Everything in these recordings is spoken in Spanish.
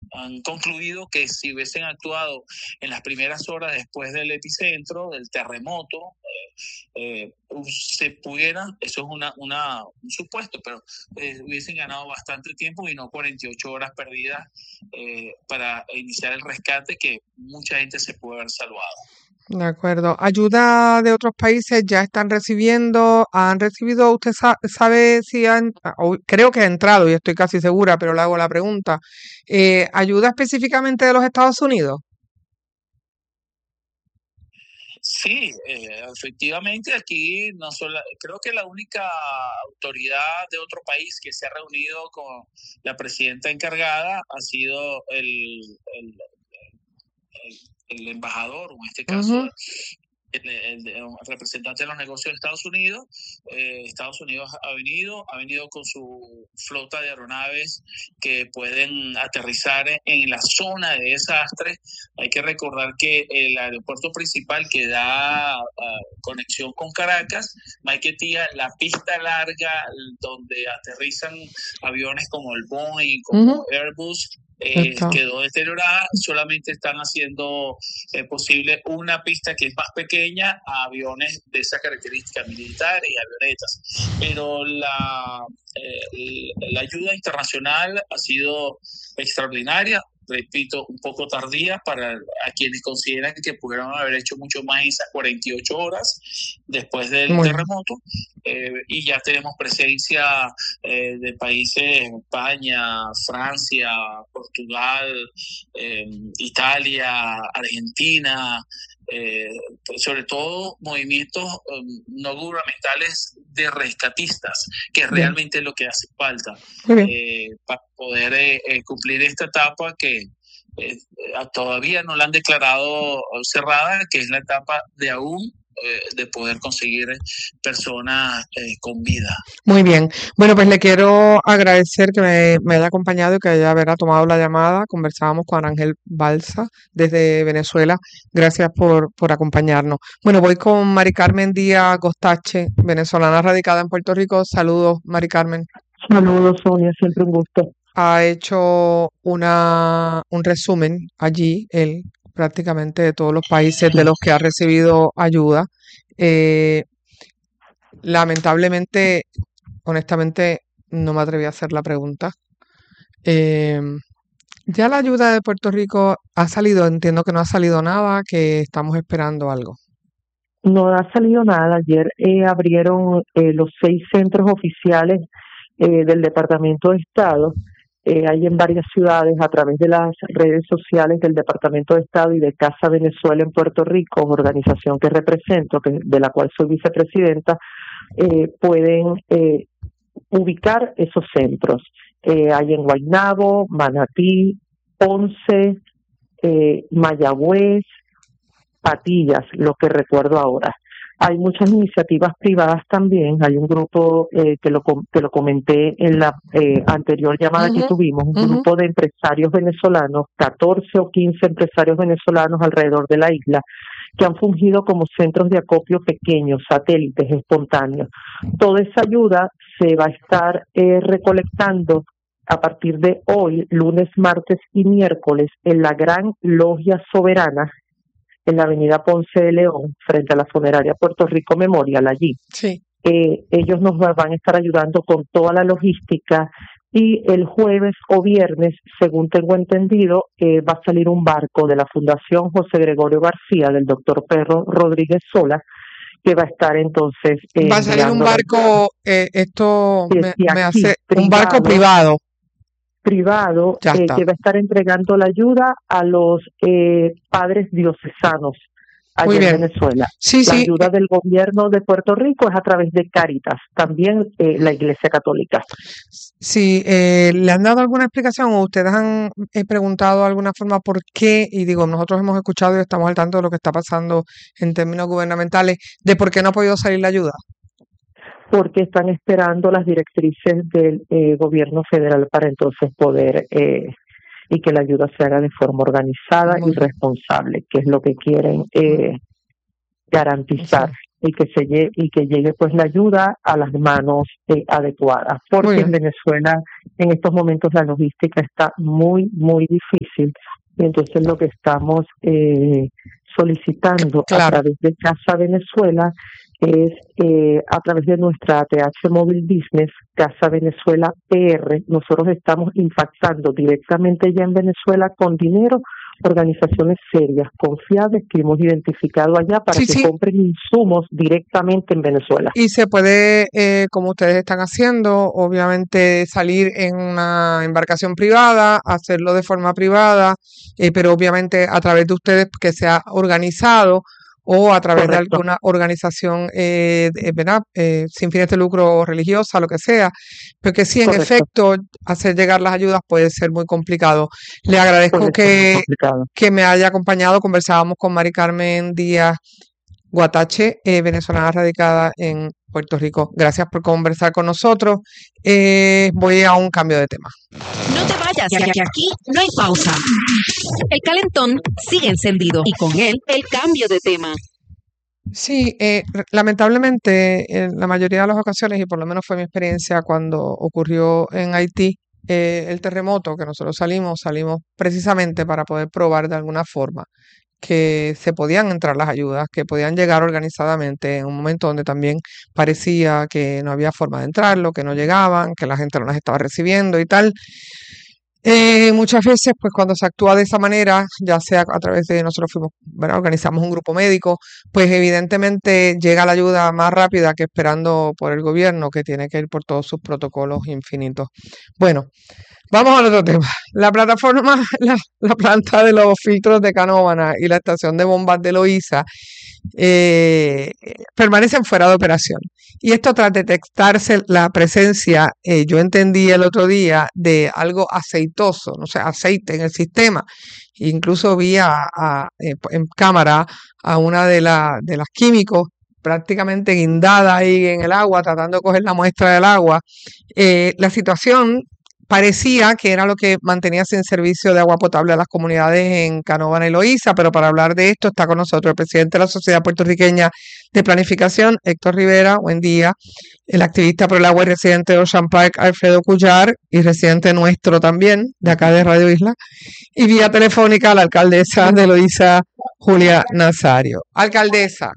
han concluido que si hubiesen actuado en las primeras horas después del epicentro, del terremoto, se pudiera, eso es un supuesto, pero hubiesen ganado bastante tiempo y no 48 horas perdidas para iniciar el rescate, que mucha gente se puede haber salvado. De acuerdo. ¿Ayuda de otros países ya están recibiendo? ¿Han recibido, usted sabe si creo que ha entrado y estoy casi segura, pero le hago la pregunta. ¿Ayuda específicamente de los Estados Unidos? Sí, efectivamente aquí no solo, creo que la única autoridad de otro país que se ha reunido con la presidenta encargada ha sido el embajador, o en este caso el representante de los negocios de Estados Unidos. Estados Unidos ha venido con su flota de aeronaves que pueden aterrizar en la zona de desastre. Hay que recordar que el aeropuerto principal que da conexión con Caracas, Maiquetía, la pista larga donde aterrizan aviones como el Boeing, como Airbus, quedó deteriorada. Solamente están haciendo posible una pista que es más pequeña a aviones de esa característica, militares y avionetas. Pero la ayuda internacional ha sido extraordinaria, repito, un poco tardía para a quienes consideran que pudieron haber hecho mucho más en esas 48 horas después del terremoto. Y ya tenemos presencia de países, España, Francia, Portugal, Italia, Argentina, sobre todo movimientos no gubernamentales de rescatistas, que es realmente lo que hace falta para poder cumplir esta etapa que todavía no la han declarado cerrada, que es la etapa de aún de poder conseguir personas con vida. Muy bien. Bueno, pues le quiero agradecer que me haya acompañado y que haya tomado la llamada. Conversábamos con Ángel Balsa desde Venezuela. Gracias por acompañarnos. Bueno, voy con Mari Carmen Díaz Gostache, venezolana radicada en Puerto Rico. Saludos, Mari Carmen. Saludos, Sonia, siempre un gusto. Ha hecho un resumen allí, él, prácticamente de todos los países de los que ha recibido ayuda. Lamentablemente, honestamente, no me atreví a hacer la pregunta. Ya la ayuda de Puerto Rico ha salido, entiendo que no ha salido nada, que estamos esperando algo. No ha salido nada. Ayer abrieron los 6 centros oficiales del Departamento de Estado. Hay en varias ciudades a través de las redes sociales del Departamento de Estado y de Casa Venezuela en Puerto Rico, organización que represento, de la cual soy vicepresidenta, pueden ubicar esos centros. Hay en Guaynabo, Manatí, Ponce, Mayagüez, Patillas, lo que recuerdo ahora. Hay muchas iniciativas privadas también. Hay un grupo que lo comenté en la anterior llamada que tuvimos, un grupo de empresarios venezolanos, 14 o 15 empresarios venezolanos alrededor de la isla, que han fungido como centros de acopio pequeños, satélites espontáneos. Toda esa ayuda se va a estar recolectando a partir de hoy, lunes, martes y miércoles, en la Gran Logia Soberana, en la avenida Ponce de León, frente a la funeraria Puerto Rico Memorial, allí. Sí. Ellos nos van a estar ayudando con toda la logística y el jueves o viernes, según tengo entendido, va a salir un barco de la Fundación José Gregorio García, del doctor Perro Rodríguez Sola, que va a estar entonces... va a salir un barco, me hace un barco privado. Privado que va a estar entregando la ayuda a los padres diocesanos allá en Venezuela. La ayuda del gobierno de Puerto Rico es a través de Cáritas, también la Iglesia Católica. Sí, ¿le han dado alguna explicación o ustedes han preguntado de alguna forma por qué? Y digo, nosotros hemos escuchado y estamos al tanto de lo que está pasando en términos gubernamentales, de por qué no ha podido salir la ayuda. Porque están esperando las directrices del gobierno federal para entonces poder y que la ayuda se haga de forma organizada y responsable, que es lo que quieren garantizar, y que llegue pues la ayuda a las manos adecuadas, porque en Venezuela en estos momentos la logística está muy, muy difícil. Y entonces lo que estamos solicitando a través de Casa Venezuela es a través de nuestra ATH Móvil Business, Casa Venezuela PR, nosotros estamos impactando directamente ya en Venezuela con dinero organizaciones serias, confiables, que hemos identificado allá para que compren insumos directamente en Venezuela. Y se puede, como ustedes están haciendo, obviamente salir en una embarcación privada, hacerlo de forma privada, pero obviamente a través de ustedes que sea organizado, o a través de alguna organización sin fines de lucro religiosa, lo que sea, porque sí, en efecto, hacer llegar las ayudas puede ser muy complicado. Le agradezco que me haya acompañado. Conversábamos con Mari Carmen Díaz Guatache, venezolana radicada en Puerto Rico. Gracias por conversar con nosotros. Voy a un cambio de tema. No te vayas, que aquí no hay pausa. El calentón sigue encendido y con él el cambio de tema. Sí, lamentablemente en la mayoría de las ocasiones, y por lo menos fue mi experiencia cuando ocurrió en Haití el terremoto, que nosotros salimos precisamente para poder probar de alguna forma que se podían entrar las ayudas, que podían llegar organizadamente en un momento donde también parecía que no había forma de entrarlo, que no llegaban, que la gente no las estaba recibiendo y tal. Muchas veces, pues cuando se actúa de esa manera, ya sea a través de nosotros organizamos un grupo médico, pues evidentemente llega la ayuda más rápida que esperando por el gobierno, que tiene que ir por todos sus protocolos infinitos. Bueno, vamos al otro tema. La plataforma, la planta de los filtros de Canóvana y la estación de bombas de Loíza permanecen fuera de operación. Y esto tras detectarse la presencia, yo entendí el otro día, de algo aceitoso, no sé, aceite en el sistema. Incluso vi en cámara a una de las químicos prácticamente guindada ahí en el agua, tratando de coger la muestra del agua. La situación parecía que era lo que mantenía sin servicio de agua potable a las comunidades en Canóvana y Loíza, pero para hablar de esto está con nosotros el presidente de la Sociedad Puertorriqueña de Planificación, Héctor Rivera, buen día, el activista por el agua y residente de Ocean Park, Alfredo Cuyar, y residente nuestro también, de acá de Radio Isla, y vía telefónica la alcaldesa de Loíza, Julia Nazario. Alcaldesa.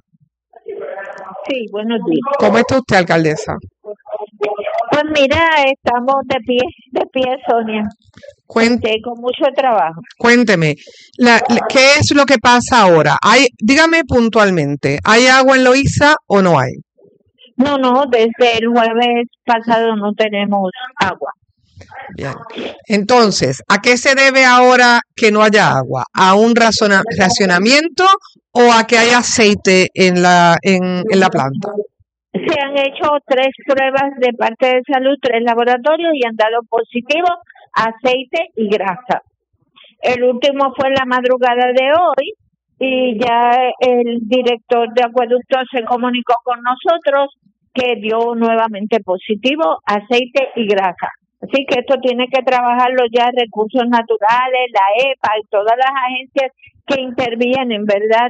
Sí, buenos días. ¿Cómo está usted, alcaldesa? Pues mira, estamos de pie, Sonia. Con mucho trabajo. Cuénteme, ¿qué es lo que pasa ahora? Dígame puntualmente, ¿hay agua en Loíza o no hay? No, desde el jueves pasado no tenemos agua. Bien. Entonces, ¿a qué se debe ahora que no haya agua? ¿A un racionamiento o a que haya aceite en la planta? Se han hecho 3 pruebas de parte de salud, 3 laboratorios y han dado positivo aceite y grasa. El último fue en la madrugada de hoy y ya el director de acueducto se comunicó con nosotros que dio nuevamente positivo aceite y grasa. Así que esto tiene que trabajarlo ya Recursos Naturales, la EPA y todas las agencias que intervienen, ¿verdad?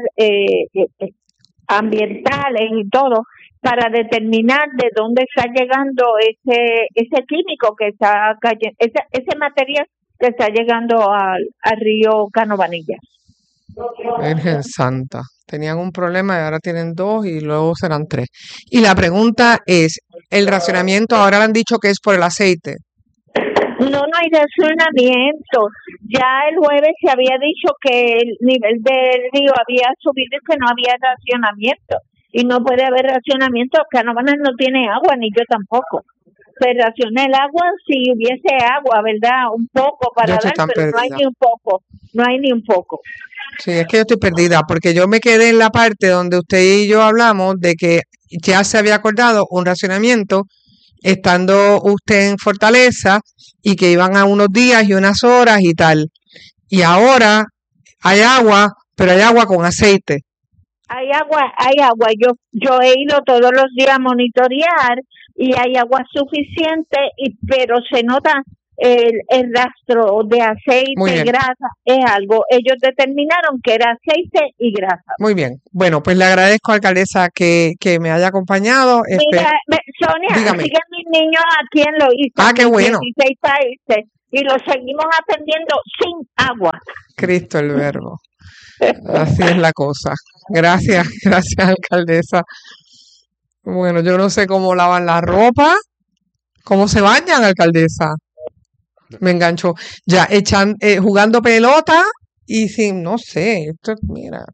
Ambientales y todo, para determinar de dónde está llegando ese químico que está cayendo, ese material que está llegando al río Canovanilla. Virgen Santa, tenían un problema y ahora tienen 2 y luego serán 3. Y la pregunta es, ¿el racionamiento ahora le han dicho que es por el aceite? No hay racionamiento. Ya el jueves se había dicho que el nivel del río había subido y que no había racionamiento. Y no puede haber racionamiento. Canóvanas no tiene agua, ni yo tampoco. Se raciona el agua si hubiese agua, ¿verdad? Un poco para dar, pero perdida. No hay ni un poco. No hay ni un poco. Sí, es que yo estoy perdida, porque yo me quedé en la parte donde usted y yo hablamos de que ya se había acordado un racionamiento estando usted en Fortaleza y que iban a unos días y unas horas y tal. Y ahora hay agua, pero hay agua con aceite. Hay agua. Yo he ido todos los días a monitorear y hay agua suficiente, pero se nota el rastro de aceite y grasa. Es algo, ellos determinaron que era aceite y grasa. Muy bien. Bueno, pues le agradezco, alcaldesa, que me haya acompañado. Mira, Sonia, dígame. siguen mis niños aquí en Loíza, Qué en bueno. 16 países, y los seguimos atendiendo sin agua. Cristo el Verbo. Así es la cosa. Gracias, gracias, alcaldesa. Bueno, yo no sé cómo lavan la ropa, cómo se bañan, alcaldesa. Me enganchó. Ya, jugando pelota y sin, no sé, esto, mira,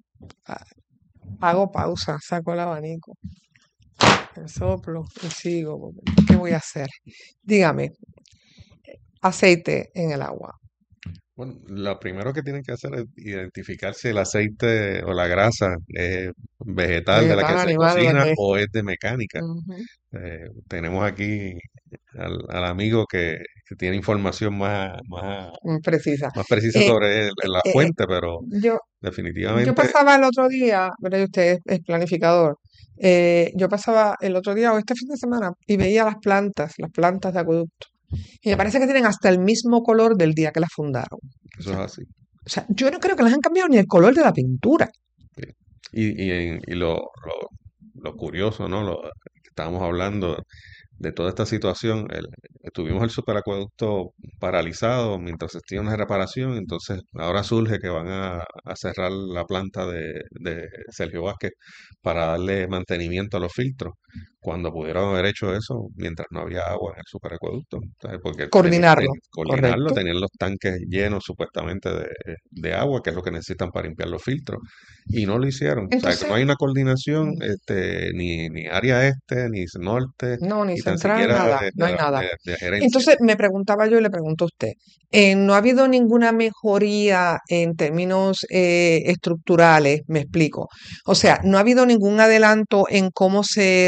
hago pausa, saco el abanico, soplo y sigo. ¿Qué voy a hacer? Dígame, aceite en el agua. Bueno, lo primero que tienen que hacer es identificar si el aceite o la grasa es vegetal de la que se Animal, cocina ¿qué? o es de mecánica. Ujú. Tenemos aquí al amigo que tiene información más Precisa. precisa sobre la fuente, pero Yo definitivamente pasaba el otro día, ¿verdad? Usted es planificador. Yo pasaba el otro día o este fin de semana y veía las plantas de acueducto. Y me parece que tienen hasta el mismo color del día que las fundaron. eso es así. O sea, yo no creo que las han cambiado ni el color de la pintura. Sí. Y lo curioso, ¿no? Lo que estábamos hablando de toda esta situación, tuvimos el superacueducto paralizado mientras se hacía una reparación, entonces ahora surge que van a cerrar la planta de Sergio Vázquez para darle mantenimiento a los filtros, cuando pudieron haber hecho eso mientras no había agua en el superacueducto, ¿sabes? Porque Coordinarlo, coordinarlo, correcto. tenían los tanques llenos supuestamente de agua, que es lo que necesitan para limpiar los filtros, y no lo hicieron. O sea, que Entonces, no hay una coordinación ni área este, ni norte, no, ni y tan central, siquiera nada, no hay nada. de gerencia. Entonces me preguntaba yo y le pregunto a usted, ¿no ha habido ninguna mejoría en términos estructurales? Me explico. O sea, ¿no ha habido ningún adelanto en cómo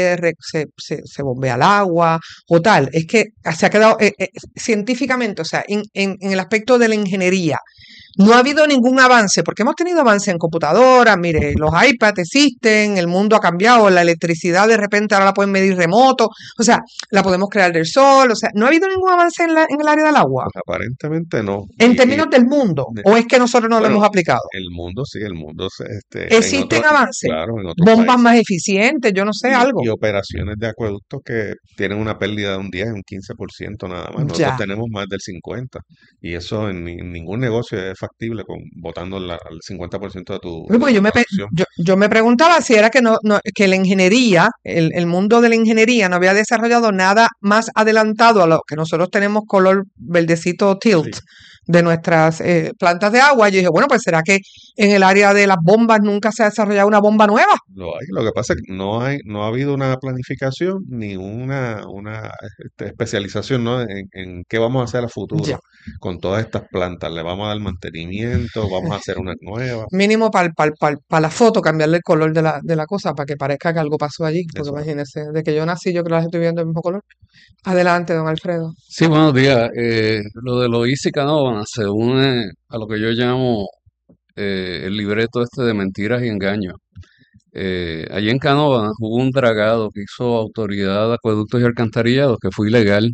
se bombea el agua o tal? Es que se ha quedado científicamente, o sea, en el aspecto de la ingeniería. No ha habido ningún avance, porque hemos tenido avance en computadoras, mire, los iPads existen, el mundo ha cambiado, la electricidad de repente ahora la pueden medir remoto, o sea, la podemos crear del sol, o sea, no ha habido ningún avance en el área del agua, Pues aparentemente no. en términos del mundo, o es que nosotros no lo Bueno, hemos aplicado. el mundo sí, en ¿Existen avances? claro, en otros Bombas países. más eficientes, yo no sé, algo. Y operaciones de acueductos que tienen una pérdida de un 10, un 15% nada más. Nosotros Ya. tenemos más del 50%. Y eso en ningún negocio es factible botando al 50% de tu Porque producción. yo me preguntaba si era que la ingeniería, el mundo de la ingeniería no había desarrollado nada más adelantado a lo que nosotros tenemos color verdecito tilt Sí. de nuestras plantas de agua. Yo dije, bueno, pues será que en el área de las bombas nunca se ha desarrollado una bomba nueva. Lo hay. Lo que pasa es que no ha habido una planificación ni una especialización, ¿no? en qué vamos a hacer a futuro Ya. con todas estas plantas. Le vamos a dar mantenimiento, vamos a hacer unas nuevas. Mínimo para la foto cambiarle el color de la cosa para que parezca que algo pasó allí. Porque Eso. imagínense, de que yo nací yo creo que las estoy viendo del mismo color. Adelante, don Alfredo. Sí, buenos días. Lo de Loíza y Canóvana se une a lo que yo llamo el libreto este de mentiras y engaños. Allí en Canóvana hubo un dragado que hizo Autoridad de Acueductos y Alcantarillados, que fue ilegal,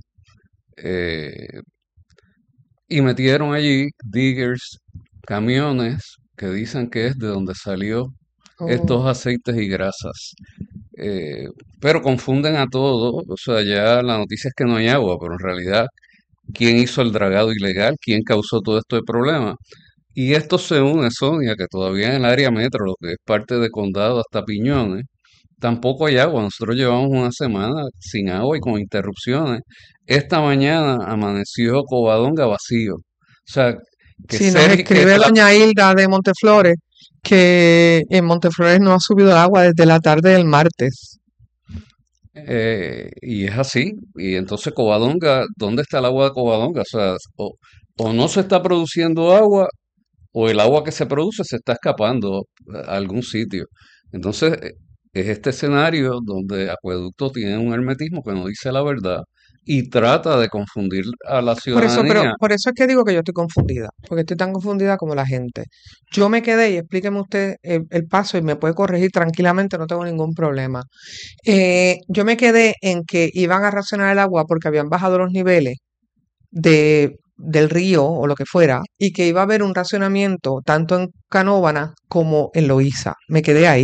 eh, y metieron allí diggers, camiones que dicen que es de donde salió estos Oh. aceites y grasas. Pero confunden a todo, o sea, ya la noticia es que no hay agua, pero en realidad quién hizo el dragado ilegal, quién causó todo esto de problema. Y esto se une, Sonia, que todavía en el área metro, lo que es parte de Condado hasta Piñones, tampoco hay agua. Nosotros llevamos una semana sin agua y con interrupciones. Esta mañana amaneció Covadonga vacío. O sea, que Sí, nos escribe doña Hilda de Monteflores que en Monteflores no ha subido el agua desde la tarde del martes. Y es así. Y entonces Covadonga, ¿dónde está el agua de Covadonga? O sea, o no se está produciendo agua o el agua que se produce se está escapando a algún sitio. Entonces, es este escenario donde Acueducto tiene un hermetismo que no dice la verdad y trata de confundir a la ciudadanía. Por eso es que digo que yo estoy confundida, porque estoy tan confundida como la gente. Yo me quedé, y explíqueme usted el paso y me puede corregir tranquilamente, no tengo ningún problema. Yo me quedé en que iban a racionar el agua porque habían bajado los niveles del río o lo que fuera, y que iba a haber un racionamiento tanto en Canóvana como en Loíza. Me quedé ahí.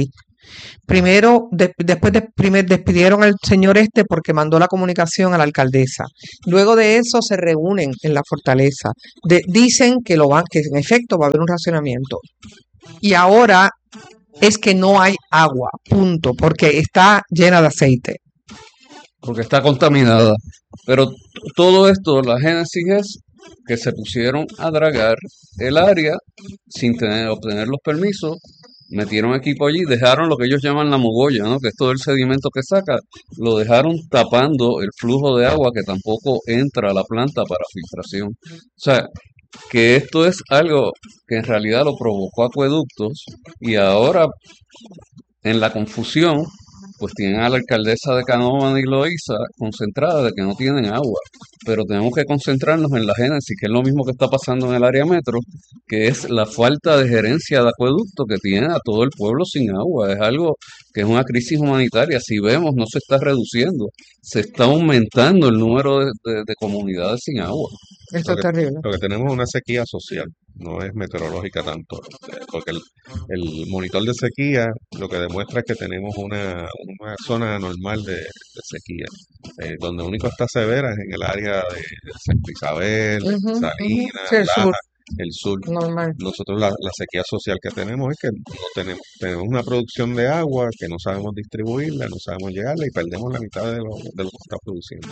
Primero, despidieron al señor porque mandó la comunicación a la alcaldesa. Luego de eso se reúnen en la fortaleza. Dicen que en efecto va a haber un racionamiento. Y ahora es que no hay agua, punto, porque está llena de aceite. Porque está contaminada. Pero todo esto, la génesis es que se pusieron a dragar el área sin obtener los permisos, metieron equipo allí, dejaron lo que ellos llaman la mogolla, ¿no? Que es todo el sedimento que saca, lo dejaron tapando el flujo de agua que tampoco entra a la planta para filtración. O sea, que esto es algo que en realidad lo provocó Acueductos y ahora en la confusión pues tienen a la alcaldesa de Canóvana y Loíza concentrada de que no tienen agua, pero tenemos que concentrarnos en la génesis, que es lo mismo que está pasando en el área metro, que es la falta de gerencia de acueducto que tiene a todo el pueblo sin agua. Es algo que es una crisis humanitaria. Si vemos, no se está reduciendo, se está aumentando el número de comunidades sin agua. Esto es terrible. Lo que tenemos es una sequía social, no es meteorológica tanto, porque el monitor de sequía lo que demuestra es que tenemos una zona normal de sequía, donde único está severa es en el área de Santa Isabel, Salinas, sí, el sur. Normal. Nosotros la sequía social que tenemos es que no tenemos una producción de agua que no sabemos distribuirla, no sabemos llegarla y perdemos la mitad de lo que está produciendo.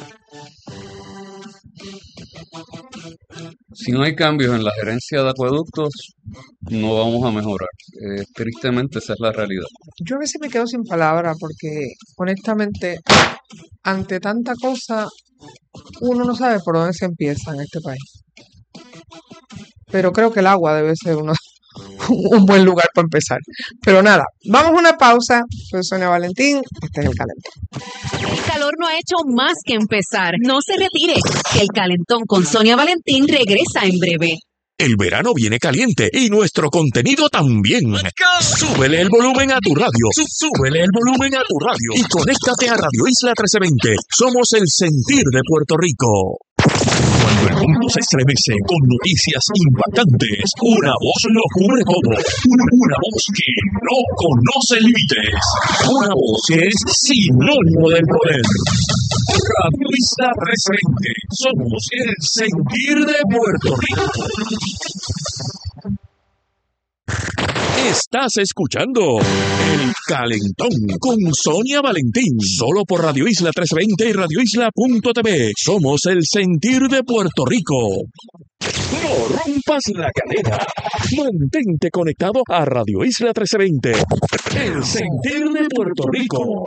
Si no hay cambios en la gerencia de acueductos, no vamos a mejorar. Tristemente esa es la realidad. Yo a veces me quedo sin palabras porque honestamente ante tanta cosa uno no sabe por dónde se empieza en este país. Pero creo que el agua debe ser un buen lugar para empezar. Pero nada, vamos a una pausa. Soy Sonia Valentín, este es El Calentón. El calor no ha hecho más que empezar. No se retire. El Calentón con Sonia Valentín regresa en breve. El verano viene caliente y nuestro contenido también. Súbele el volumen a tu radio. Súbele el volumen a tu radio. Y conéctate a Radio Isla 1320. Somos el sentir de Puerto Rico. Cuando el mundo se estremece con noticias impactantes, una voz lo cubre todo. Una voz que no conoce límites. Una voz que es sinónimo del poder. Radio Isla 1320. Somos el sentir de Puerto Rico. Estás escuchando El Calentón con Sonia Valentín, solo por Radio Isla 1320 y radioisla.tv. Somos el sentir de Puerto Rico. No rompas la cadena. Mantente conectado a Radio Isla 1320. El sentir de Puerto Rico.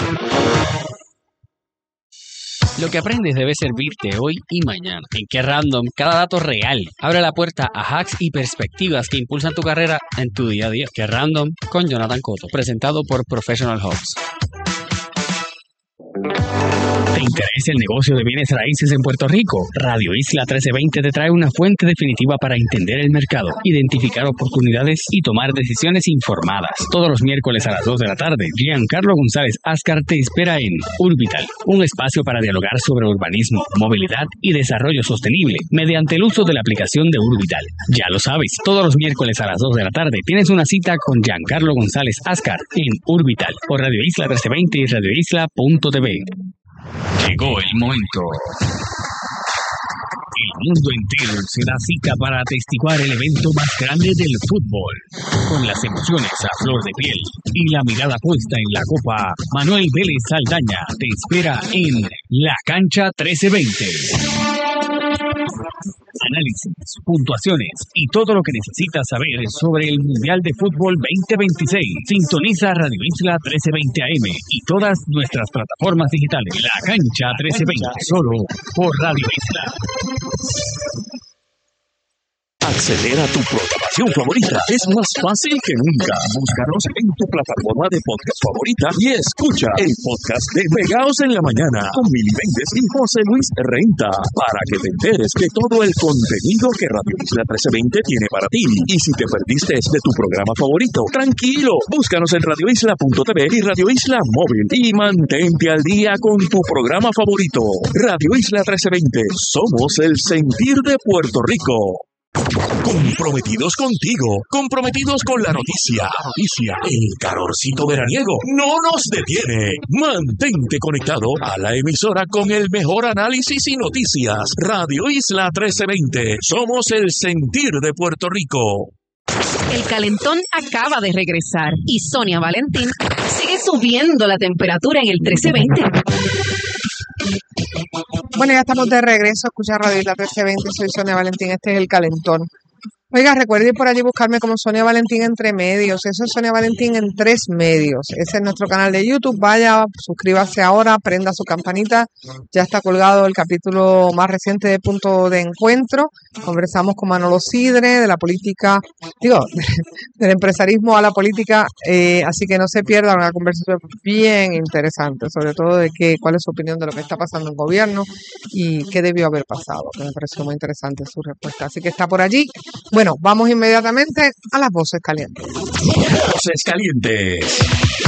Lo que aprendes debe servirte hoy y mañana. En Que Random, cada dato real abre la puerta a hacks y perspectivas que impulsan tu carrera en tu día a día. Que Random con Jonathan Cotto, presentado por Professional Hubs. ¿Te interesa el negocio de bienes raíces en Puerto Rico? Radio Isla 1320 te trae una fuente definitiva para entender el mercado, identificar oportunidades y tomar decisiones informadas. Todos los miércoles a las 2 de la tarde, Giancarlo González Ascar te espera en Urbital, un espacio para dialogar sobre urbanismo, movilidad y desarrollo sostenible mediante el uso de la aplicación de Urbital. Ya lo sabes, todos los miércoles a las 2 de la tarde tienes una cita con Giancarlo González Ascar en Urbital por Radio Isla 1320 y radioisla.tv. Llegó el momento. El mundo entero se da cita para atestiguar el evento más grande del fútbol. Con las emociones a flor de piel y la mirada puesta en la copa, Manuel Vélez Saldaña te espera en La Cancha 1320. Análisis, puntuaciones y todo lo que necesitas saber sobre el Mundial de Fútbol 2026. Sintoniza Radio Isla 1320 AM y todas nuestras plataformas digitales. La Cancha 1320, solo por Radio Isla. Acceder a tu programación favorita es más fácil que nunca. Búscanos en tu plataforma de podcast favorita y escucha el podcast de Pegaos en la Mañana con Mili Méndez y José Luis Renta para que te enteres de todo el contenido que Radio Isla 1320 tiene para ti. Y si te perdiste de tu programa favorito, tranquilo, búscanos en radioisla.tv y Radio Isla Móvil y mantente al día con tu programa favorito. Radio Isla 1320, somos el sentir de Puerto Rico. Comprometidos contigo, comprometidos con la noticia. El calorcito veraniego no nos detiene. Mantente conectado a la emisora con el mejor análisis y noticias. Radio Isla 1320. Somos el sentir de Puerto Rico. El calentón acaba de regresar y Sonia Valentín sigue subiendo la temperatura en el 1320. Bueno, ya estamos de regreso. Escucha Radio Isla 1320. Soy Sonia Valentín. Este es el calentón. Oiga, recuerde ir por allí buscarme como Sonia Valentín Entre Medios. Eso es Sonia Valentín en 3 medios. Ese es nuestro canal de YouTube. Vaya, suscríbase ahora, prenda su campanita. Ya está colgado el capítulo más reciente de Punto de Encuentro. Conversamos con Manolo Sidre de la política, del empresarismo a la política. Así que no se pierda una conversación bien interesante, sobre todo de cuál es su opinión de lo que está pasando en el gobierno y qué debió haber pasado. Que me pareció muy interesante su respuesta. Así que está por allí. Bueno, vamos inmediatamente a las voces calientes. Voces calientes.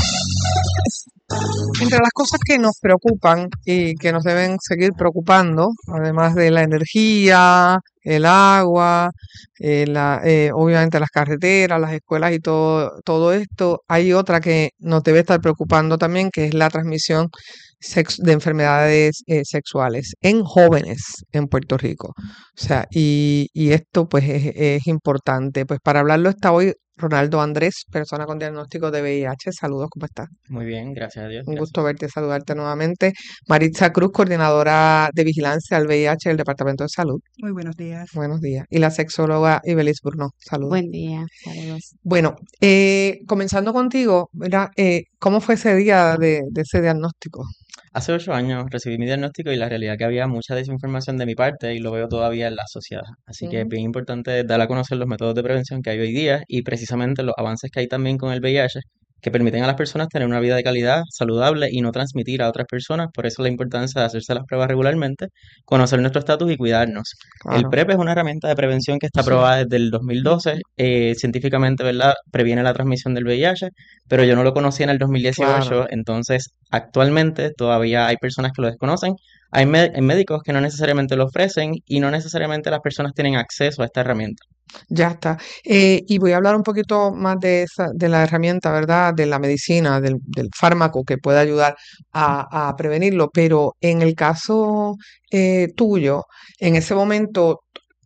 Entre las cosas que nos preocupan y que nos deben seguir preocupando, además de la energía, el agua, obviamente las carreteras, las escuelas y todo esto, hay otra que nos debe estar preocupando también, que es la transmisión de enfermedades sexuales en jóvenes en Puerto Rico. O sea, y esto pues es importante. Pues para hablarlo está hoy Ronaldo Andrés, persona con diagnóstico de VIH. Saludos, ¿cómo estás? Muy bien, gracias a Dios. Un gusto verte, saludarte nuevamente. Maritza Cruz, coordinadora de vigilancia al VIH del Departamento de Salud. Muy buenos días. Buenos días. Y la sexóloga Ibelis Brno. Saludos. Buen día, saludos. Bueno, comenzando contigo, ¿verdad? ¿Cómo fue ese día de ese diagnóstico? Hace 8 años recibí mi diagnóstico y la realidad es que había mucha desinformación de mi parte y lo veo todavía en la sociedad. Así que es bien importante dar a conocer los métodos de prevención que hay hoy día y precisamente los avances que hay también con el VIH que permiten a las personas tener una vida de calidad, saludable y no transmitir a otras personas. Por eso la importancia de hacerse las pruebas regularmente, conocer nuestro estatus y cuidarnos. Claro. El PrEP es una herramienta de prevención que está aprobada desde el 2012. Científicamente, ¿verdad? Previene la transmisión del VIH, pero yo no lo conocía en el 2018. Claro. Entonces, actualmente todavía hay personas que lo desconocen. Hay médicos que no necesariamente lo ofrecen y no necesariamente las personas tienen acceso a esta herramienta. Ya está. Y voy a hablar un poquito más de la herramienta, ¿verdad? De la medicina, del fármaco que puede ayudar a prevenirlo. Pero en el caso tuyo, en ese momento,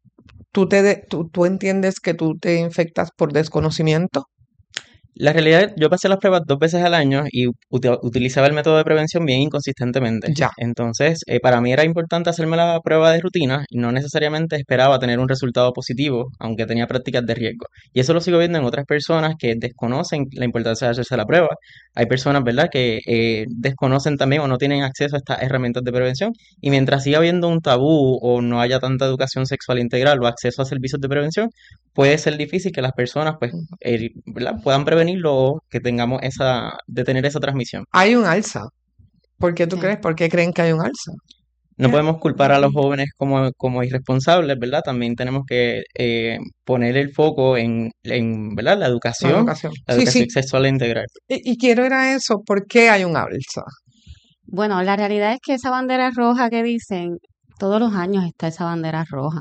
¿tú entiendes que tú te infectas por desconocimiento? La realidad, yo pasé las pruebas 2 veces al año y utilizaba el método de prevención bien inconsistentemente. Ya. Entonces, para mí era importante hacerme la prueba de rutina y no necesariamente esperaba tener un resultado positivo, aunque tenía prácticas de riesgo. Y eso lo sigo viendo en otras personas que desconocen la importancia de hacerse la prueba. Hay personas, ¿verdad?, que desconocen también o no tienen acceso a estas herramientas de prevención. Y mientras siga habiendo un tabú o no haya tanta educación sexual integral o acceso a servicios de prevención, puede ser difícil que las personas, pues, ¿verdad?, puedan prevenirlo o que tengamos detener esa transmisión. Hay un alza. ¿Por qué tú crees? ¿Por qué creen que hay un alza? No podemos culpar a los jóvenes como irresponsables, ¿verdad? También tenemos que poner el foco en ¿verdad?, la educación Sí. sexual integral. Y quiero ir a eso. ¿Por qué hay un alza? Bueno, la realidad es que esa bandera roja que dicen, todos los años está esa bandera roja.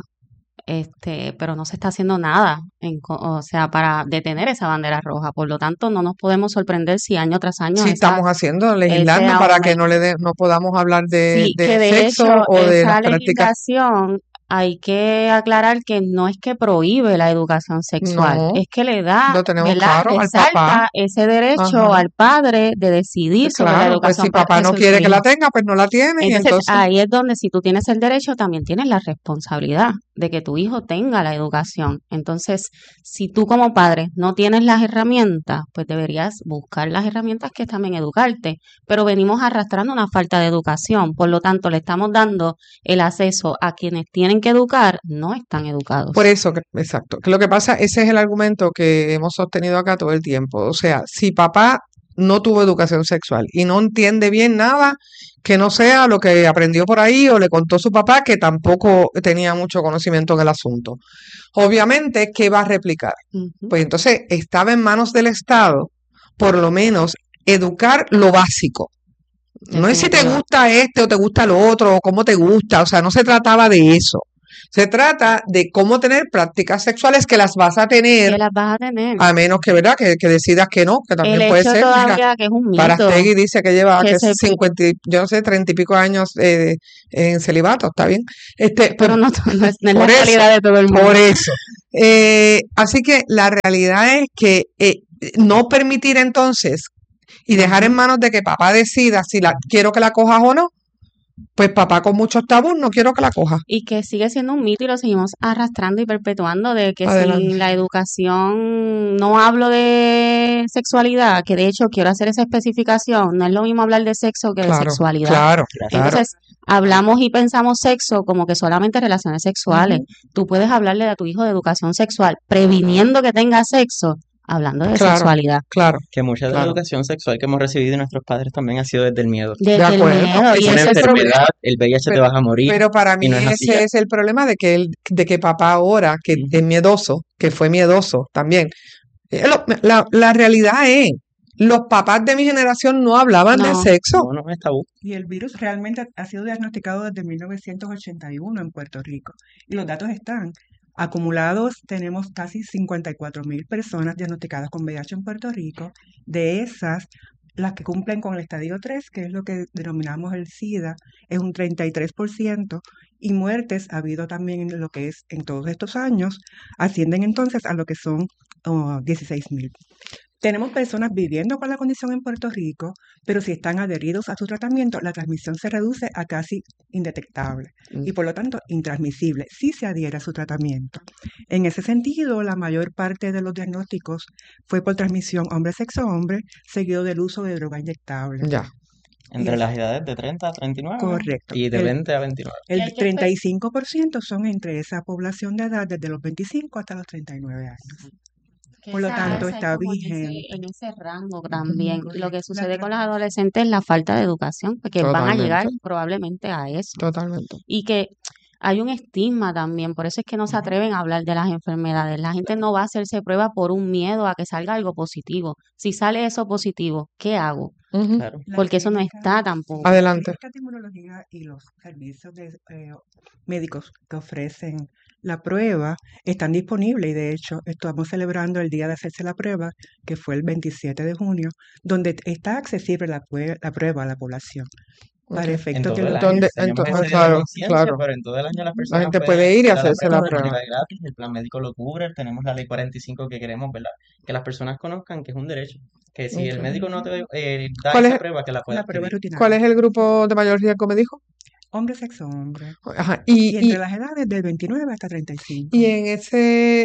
Pero no se está haciendo nada, para detener esa bandera roja. Por lo tanto, no nos podemos sorprender si año tras año. Sí, estamos legislando para que no podamos hablar de sexo hecho, o de esa las prácticas. legislación hay que aclarar que no es que prohíbe la educación sexual, No, es que le da, lo tenemos ¿verdad?, claro al resalta papá. ese derecho Ajá. al padre de decidir sobre la Claro, pues educación si papá de no sus quiere que la hijos. tenga, pues no la tiene. Y Entonces, entonces, ahí es donde si tú tienes el derecho, también tienes la responsabilidad de que tu hijo tenga la educación. Entonces, si tú como padre no tienes las herramientas, pues deberías buscar las herramientas que están en educarte. Pero venimos arrastrando una falta de educación. Por lo tanto, le estamos dando el acceso a quienes tienen que educar, no están educados. por eso, exacto. Que lo que pasa, ese es el argumento que hemos sostenido acá todo el tiempo. O sea, si papá no tuvo educación sexual y no entiende bien nada que no sea lo que aprendió por ahí o le contó su papá, que tampoco tenía mucho conocimiento en el asunto. Obviamente, ¿qué va a replicar? Ujú. Pues entonces estaba en manos del Estado, por lo menos, educar lo básico. No es si te Definitivo. gusta este o te gusta lo otro o cómo te gusta, o sea, no se trataba de eso. Se trata de cómo tener prácticas sexuales que las vas a tener, Que las vas a tener. a menos que, ¿verdad? Que decidas que no, que también El puede hecho ser. Mira, todavía que es un mito Parastegui dice que lleva que que se 50, yo no sé, 30 y pico años en celibato, está bien. pero Pues no es la por eso, realidad de todo el por mundo. eso. Así que la realidad es que no permitir entonces y dejar en manos de que papá decida si quiero que la cojas o no, pues papá con muchos tabús no quiero que la coja. Y que sigue siendo un mito y lo seguimos arrastrando y perpetuando de que Adelante. sin la educación no hablo de sexualidad, que de hecho quiero hacer esa especificación, no es lo mismo hablar de sexo que de Claro, sexualidad. claro. Entonces, hablamos y pensamos sexo como que solamente relaciones sexuales. Tú puedes hablarle a tu hijo de educación sexual, previniendo que tenga sexo, hablando de Claro, sexualidad. claro, Que mucha de la claro. educación sexual que hemos recibido de nuestros padres también ha sido desde el miedo. De Desde el acuerdo, miedo. Y ese Una es eso el es problema. enfermedad, el VIH te vas a morir, Pero para y mí no es así ya. ese es el problema de que papá ahora, que es Ujú. miedoso, que fue miedoso también. La realidad es, los papás de mi generación no hablaban de No. sexo. No es tabú. Y el virus realmente ha sido diagnosticado desde 1981 en Puerto Rico. Y los datos están acumulados. Tenemos casi 54.000 personas diagnosticadas con VIH en Puerto Rico. De esas, las que cumplen con el estadio 3, que es lo que denominamos el SIDA, es un 33%. Y muertes ha habido también en lo que es en todos estos años, ascienden entonces a lo que son 16.000. Tenemos personas viviendo con la condición en Puerto Rico, pero si están adheridos a su tratamiento, la transmisión se reduce a casi indetectable y por lo tanto intransmisible si se adhiere a su tratamiento. En ese sentido, la mayor parte de los diagnósticos fue por transmisión hombre-sexo-hombre, seguido del uso de droga inyectable. Ya. Entre las edades de 30 a 39 Correcto. y de 20 a 29. El 35% son entre esa población de edad desde los 25 hasta los 39 años. Por lo tanto, está vigente. En ese rango también. Lo que sucede con los adolescentes es la falta de educación, porque van a llegar Totalmente, probablemente a eso. totalmente. Y que hay un estigma también, por eso es que no se atreven a hablar de las enfermedades. La gente no va a hacerse prueba por un miedo a que salga algo positivo. Si sale eso positivo, ¿qué hago? Ujú. Claro. Porque eso no está tampoco. Adelante. La clínica de inmunología y los servicios médicos que ofrecen la prueba están disponibles y de hecho estamos celebrando el día de hacerse la prueba, que fue el 27 de junio, donde está accesible la prueba a la población. Para Ok. En efectos todo de el los... año ¿Dónde? tenemos ese día de Claro, conciencia, claro. pero en todo el año las La personas gente pueden puede ir y ir a la hacerse la prueba de prueba. manera gratis, el plan médico lo cubre, tenemos la ley 45 que queremos, ¿verdad? Que las personas conozcan que es un derecho, que si el Ok. médico no te da ¿Cuál esa es, prueba, que la puedas La prueba es pedir. cuál es rutinaria. el grupo de mayor riesgo, me dijo? Hombre, sexo, hombre. Ajá. Y entre las edades del 29 hasta 35. Y en ese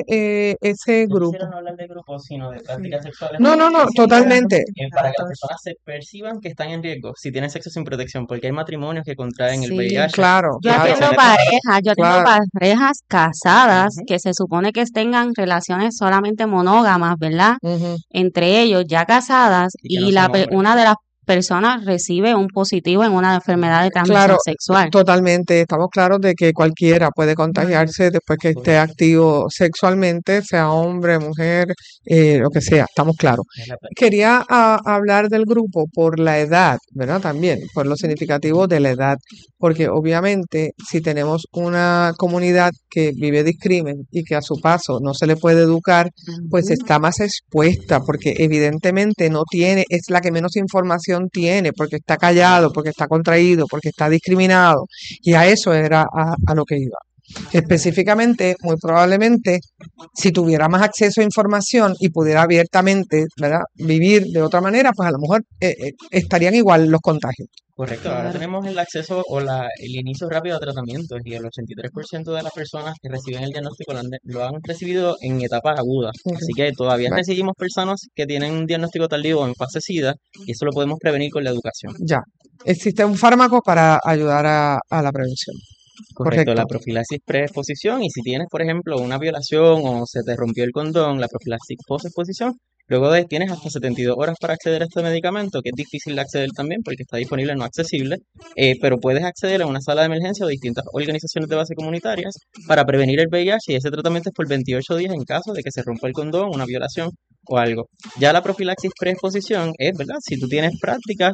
Yo grupo. quisiera no hablar de grupos, sino de Sí. prácticas sexuales No, porque totalmente. para que las personas se perciban que están en riesgo si tienen sexo sin protección, porque hay matrimonios que contraen el Sí. VIH Claro, Yo claro, atiendo infecciones pasadas. parejas, yo atiendo claro. parejas casadas Ujú. que se supone que tengan relaciones solamente monógamas, ¿verdad? Ujú. Entre ellos ya casadas Y que no y son hombres. una de las personas recibe un positivo en una enfermedad de transmisión Claro, sexual. totalmente. Estamos claros de que cualquiera puede Vale. contagiarse después que esté Correcto. activo sexualmente, sea hombre, mujer, lo que sea. Estamos claros. Es la práctica. Quería hablar del grupo por la edad, ¿verdad? También, por lo significativo de la edad, porque obviamente si tenemos una comunidad que vive discrimen y que a su paso no se le puede educar, pues Ujú. está más expuesta, porque evidentemente no tiene, es la que menos información tiene, porque está callado, porque está contraído, porque está discriminado, y a eso era a lo que iba. Específicamente, muy probablemente, si tuviera más acceso a información y pudiera abiertamente, ¿verdad?, vivir de otra manera, pues a lo mejor estarían igual los contagios. Correcto, ahora Claro. tenemos el acceso o el inicio rápido a tratamientos y el 83% de las personas que reciben el diagnóstico lo han recibido en etapas agudas. Ok. Así que todavía Bueno, recibimos personas que tienen un diagnóstico tardío en fase SIDA y eso lo podemos prevenir con la educación. ya. Existe un fármaco para ayudar a la prevención. Correcto, la Correcto. profilaxis preexposición y si tienes, por ejemplo, una violación o se te rompió el condón, la profilaxis posexposición, luego tienes hasta 72 horas para acceder a este medicamento, que es difícil de acceder también porque está disponible, no accesible, pero puedes acceder a una sala de emergencia o distintas organizaciones de base comunitarias para prevenir el VIH y ese tratamiento es por 28 días en caso de que se rompa el condón, una violación o algo. Ya la profilaxis preexposición es, ¿verdad? Si tú tienes prácticas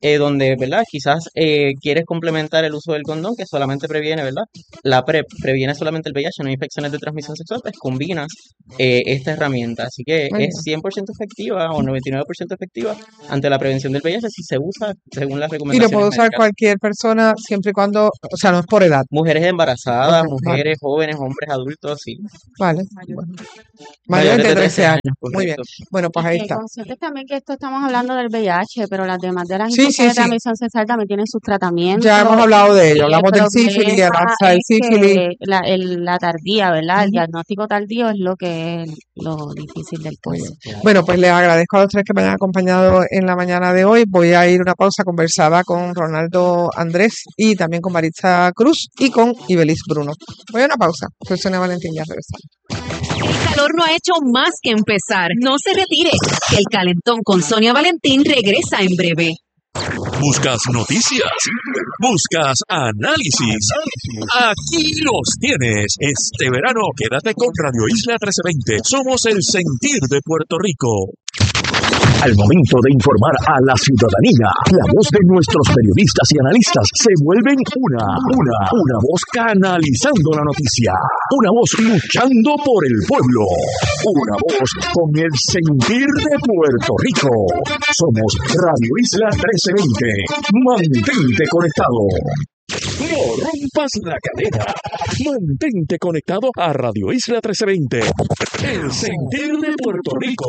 donde, ¿verdad? Quizás quieres complementar el uso del condón, que solamente previene, ¿verdad? La PrEP previene solamente el VIH, no hay infecciones de transmisión sexual, pues combinas esta herramienta. Así que Muy es bien. 100% efectiva o 99% efectiva ante la prevención del VIH si se usa según las Y lo recomendaciones puede usar médicas. cualquier persona siempre y cuando, o sea, no es por edad. Mujeres embarazadas, Ok, vale, mujeres jóvenes, hombres adultos, sí. vale. Mayor. Bueno, mayores Mayores de de 13 13 años. años, Muy bien. correcto. Bueno, pues ahí está. Conscientes también que esto estamos hablando del VIH, pero las demás de las Sí, sí, infecciones de sí. transmisión sexual también tienen sus tratamientos. Ya hemos hablado de ello. El Hablamos del sífilis, el problema alza del es sífilis. que la tardía, ¿verdad? El Ujú. diagnóstico tardío es lo que es lo difícil del Muy caso. bien. Bueno, pues les agradezco a los tres que me hayan acompañado en la mañana de hoy. Voy a ir a una pausa conversada con Ronaldo Andrés y también con Maritza Cruz y con Ibelis Bruno. Voy a una pausa. Soy Sonia Valentín, ya regresamos. El calor no ha hecho más que empezar. No se retire. El calentón con Sonia Valentín regresa en breve. ¿Buscas noticias? ¿Buscas análisis? Aquí los tienes. Este verano quédate con Radio Isla 1320. Somos el sentir de Puerto Rico. Al momento de informar a la ciudadanía, la voz de nuestros periodistas y analistas se vuelven una voz canalizando la noticia, una voz luchando por el pueblo, una voz con el sentir de Puerto Rico. Somos Radio Isla 1320. Mantente conectado. No rompas la cadena. Mantente conectado a Radio Isla 1320. El sentir de Puerto Rico.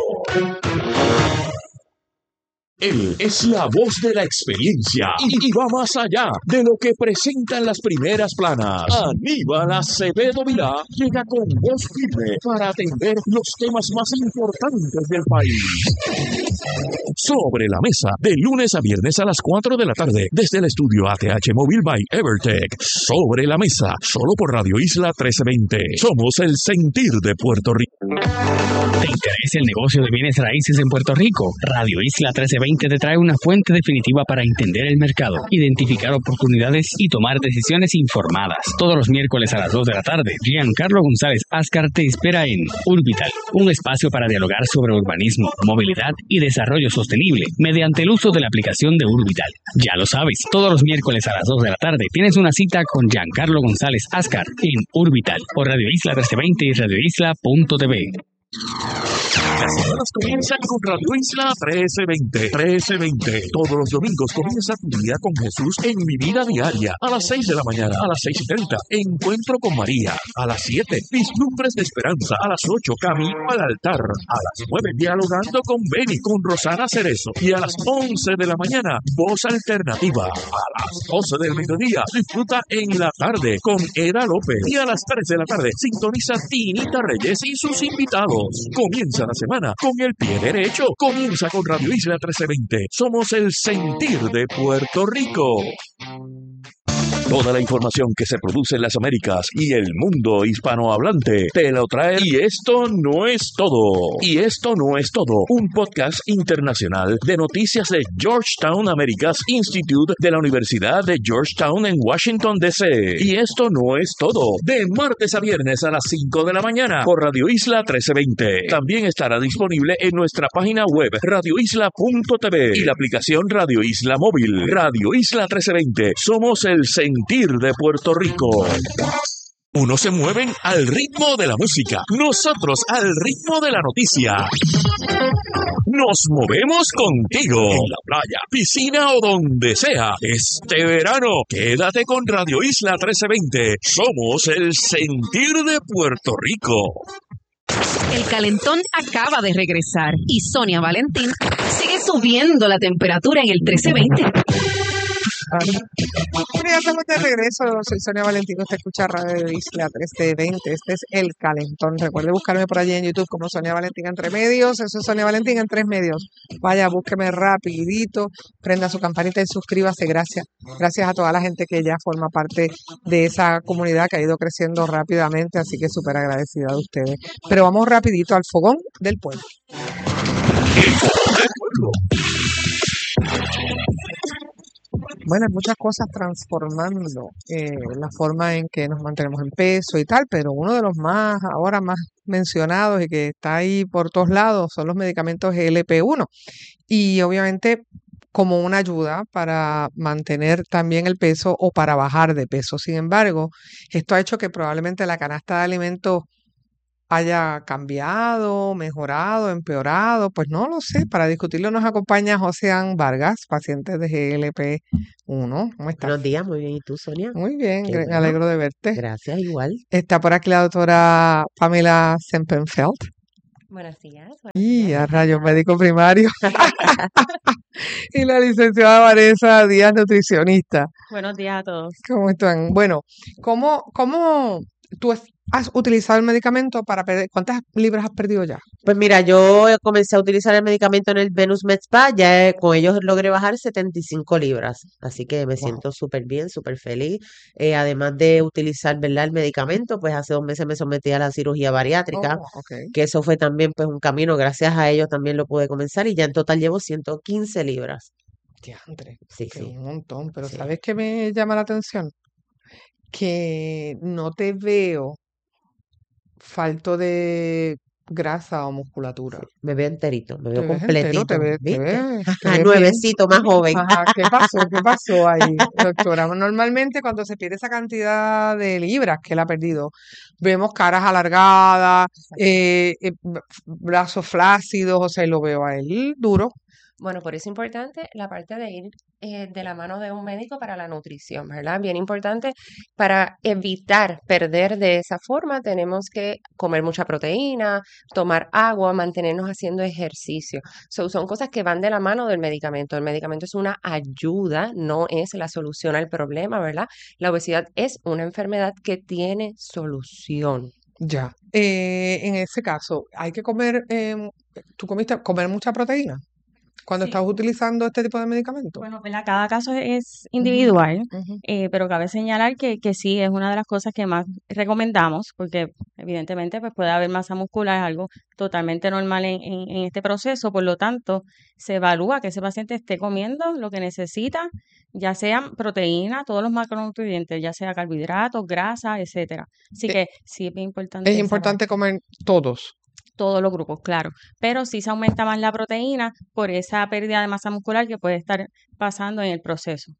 Él es la voz de la experiencia y va más allá de lo que presentan las primeras planas. Aníbal Acevedo Vilá llega con voz firme para atender los temas más importantes del país. Sobre la mesa, de lunes a viernes a las 4 de la tarde, desde el estudio ATH Móvil by Evertech. Sobre la mesa, solo por Radio Isla 1320. Somos el sentir de Puerto Rico. ¿Te interesa el negocio de bienes raíces en Puerto Rico? Radio Isla 1320 te trae una fuente definitiva para entender el mercado, identificar oportunidades y tomar decisiones informadas. Todos los miércoles a las 2 de la tarde, Giancarlo González Ascar te espera en Urbital, un espacio para dialogar sobre urbanismo, movilidad y desarrollo sostenible mediante el uso de la aplicación de Urbital. Ya lo sabes, todos los miércoles a las 2 de la tarde tienes una cita con Giancarlo González Ascar en Urbital por Radio Isla 1320 y radioisla.tv. Las semanas comienzan con Radio Isla 1320. Todos los domingos comienza tu día con Jesús en Mi Vida Diaria. A las 6 de la mañana, a las 6:30, Encuentro con María. A las 7, Vislumbres de Esperanza. A las 8, Camino al Altar. A las 9, Dialogando con Beni, con Rosana Cerezo. Y a las 11 de la mañana, Voz Alternativa. A las 12 del mediodía, disfruta en la tarde con Eda López. Y a las 3 de la tarde, sintoniza Tinita Reyes y sus invitados. Comienza la semana con el pie derecho. Comienza con Radio Isla 1320. Somos el sentir de Puerto Rico. Toda la información que se produce en las Américas y el mundo hispanohablante te lo trae. Y esto no es todo. Un podcast internacional de noticias de Georgetown Americas Institute de la Universidad de Georgetown en Washington, D.C. Y esto no es todo. De martes a viernes a las 5 de la mañana por Radio Isla 1320. También estará disponible en nuestra página web radioisla.tv y la aplicación Radio Isla Móvil. Radio Isla 1320. Somos el sentir de Puerto Rico. Unos se mueven al ritmo de la música, nosotros al ritmo de la noticia. Nos movemos contigo en la playa, piscina o donde sea. Este verano, quédate con Radio Isla 1320. Somos el sentir de Puerto Rico. El calentón acaba de regresar y Sonia Valentín sigue subiendo la temperatura en el 1320. Bueno, ya estamos de regreso. Soy Sonia Valentín. Usted escucha Radio Isla 1320. Este es El Calentón. Recuerde buscarme por allí en YouTube como Sonia Valentín Entre Medios. Eso es Sonia Valentín en 3 medios. Vaya, búsqueme rapidito, prenda su campanita y suscríbase. Gracias. Gracias a toda la gente que ya forma parte de esa comunidad que ha ido creciendo rápidamente. Así que súper agradecida de ustedes. Pero vamos rapidito al fogón del pueblo. Bueno, hay muchas cosas transformando la forma en que nos mantenemos en peso y tal, pero uno de los ahora más mencionados y que está ahí por todos lados son los medicamentos GLP-1. Y obviamente como una ayuda para mantener también el peso o para bajar de peso. Sin embargo, esto ha hecho que probablemente la canasta de alimentos haya cambiado, mejorado, empeorado, pues no lo sé. Para discutirlo nos acompaña Josean Vargas, paciente de GLP-1. ¿Cómo estás? Buenos días, muy bien. ¿Y tú, Sonia? Muy bien, Qué me bueno. alegro de verte. Gracias, igual. Está por aquí la doctora Pamela Sempenfeld. Buenos días. Y a rayos médico primario. Y la licenciada Vanessa Díaz, nutricionista. Buenos días a todos. ¿Cómo están? Bueno, ¿cómo tú has utilizado el medicamento para perder? ¿Cuántas libras has perdido ya? Pues mira, yo comencé a utilizar el medicamento en el Venus Med Spa, ya con ellos logré bajar 75 libras, así que me Wow. siento súper bien, súper feliz. Además de utilizar, ¿verdad?, el medicamento, pues hace 2 meses me sometí a la cirugía bariátrica, Oh, ok. que eso fue también pues un camino, gracias a ellos también lo pude comenzar y ya en total llevo 115 libras. Diantre, Sí, que sí, un montón, pero sí. ¿sabes qué me llama la atención? Que no te veo falto de grasa o musculatura. Sí, me veo enterito, me Te veo ves entero, te completito, ves, te ¿viste? ves, te ves bien. Nuevecito, más joven. Ajá, ¿qué pasó? ¿Qué pasó ahí, doctora? Normalmente cuando se pierde esa cantidad de libras que él ha perdido, vemos caras alargadas, brazos flácidos, o sea, lo veo a él duro. Bueno, por eso es importante la parte de ir de la mano de un médico para la nutrición, ¿verdad? Bien importante para evitar perder de esa forma, tenemos que comer mucha proteína, tomar agua, mantenernos haciendo ejercicio. Son cosas que van de la mano del medicamento. El medicamento es una ayuda, no es la solución al problema, ¿verdad? La obesidad es una enfermedad que tiene solución. Ya. En ese caso, hay que comer, ¿tú comer mucha proteína cuando Sí. estás utilizando este tipo de medicamentos? Bueno, ¿verdad? Cada caso es Ujú, individual, ujú. pero cabe señalar que sí es una de las cosas que más recomendamos, porque evidentemente pues puede haber masa muscular, es algo totalmente normal en este proceso, por lo tanto se evalúa que ese paciente esté comiendo lo que necesita, ya sean proteínas, todos los macronutrientes, ya sea carbohidratos, grasa, etcétera. Así Eh, que sí es bien importante Es esa importante parte. comer todos. Todos los grupos, claro, pero sí se aumenta más la proteína por esa pérdida de masa muscular que puede estar pasando en el proceso.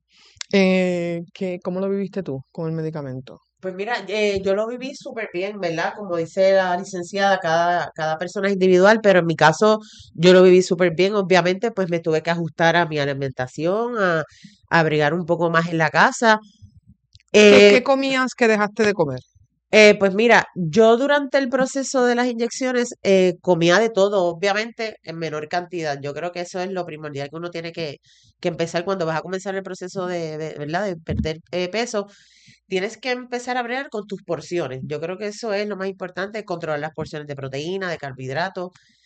¿Cómo lo viviste tú con el medicamento? Pues mira, yo lo viví súper bien, ¿verdad? Como dice la licenciada, cada persona es individual, pero en mi caso yo lo viví súper bien. Obviamente, pues me tuve que ajustar a mi alimentación, a bregar un poco más en la casa. ¿Qué Eh, comías que dejaste de comer? Pues mira, yo durante el proceso de las inyecciones comía de todo, obviamente en menor cantidad. Yo creo que eso es lo primordial que uno tiene que empezar cuando vas a comenzar el proceso ¿verdad? De perder peso. Tienes que empezar a bregar con tus porciones. Yo creo que eso es lo más importante, controlar las porciones de proteína, de carbohidratos.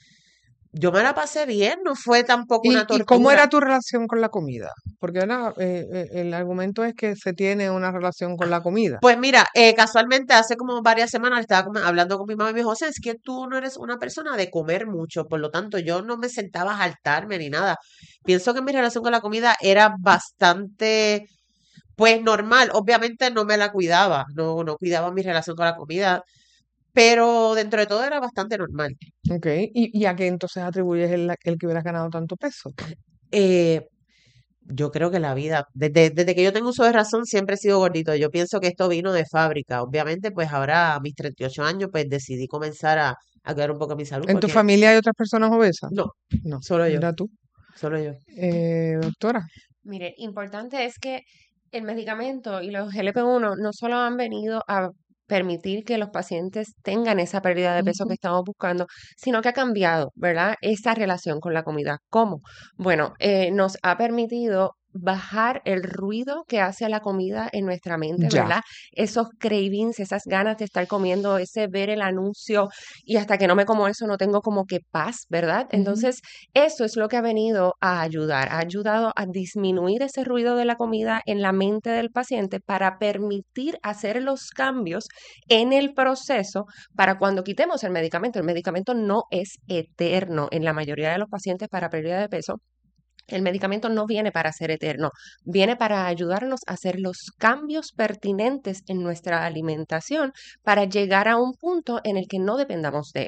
Yo me la pasé bien, no fue tampoco una ¿Y cómo tortura. era tu relación con la comida? Porque ahora el argumento es que se tiene una relación con la comida. Pues mira, casualmente hace como varias semanas estaba hablando con mi mamá y me dijo, José, es que tú no eres una persona de comer mucho, por lo tanto yo no me sentaba a jaltarme ni nada. Pienso que mi relación con la comida era bastante, pues normal. Obviamente no me la cuidaba, no cuidaba mi relación con la comida, pero dentro de todo era bastante normal. ¿Ok? ¿Y a qué entonces atribuyes el que hubieras ganado tanto peso? Eh, Yo creo que la vida, desde que yo tengo uso de razón, siempre he sido gordito. Yo pienso que esto vino de fábrica. Obviamente, pues ahora a mis 38 años, pues decidí comenzar a cuidar un poco mi salud ¿En tu porque familia hay otras personas obesas? no, No, solo yo, mira tú. solo yo. Doctora. Mire, importante es que el medicamento y los GLP-1 no solo han venido a permitir que los pacientes tengan esa pérdida de peso que Ujú. estamos buscando, sino que ha cambiado, ¿verdad? Esa relación con la comida. ¿Cómo? Bueno, nos ha permitido bajar el ruido que hace la comida en nuestra mente, Ya. ¿verdad? Esos cravings, esas ganas de estar comiendo, ese ver el anuncio y hasta que no me como eso no tengo como que paz, ¿verdad? Ujú. Entonces, eso es lo que ha venido a ayudar, ha ayudado a disminuir ese ruido de la comida en la mente del paciente para permitir hacer los cambios en el proceso para cuando quitemos el medicamento. El medicamento no es eterno en la mayoría de los pacientes para pérdida de peso. El medicamento no viene para ser eterno, viene para ayudarnos a hacer los cambios pertinentes en nuestra alimentación para llegar a un punto en el que no dependamos de él.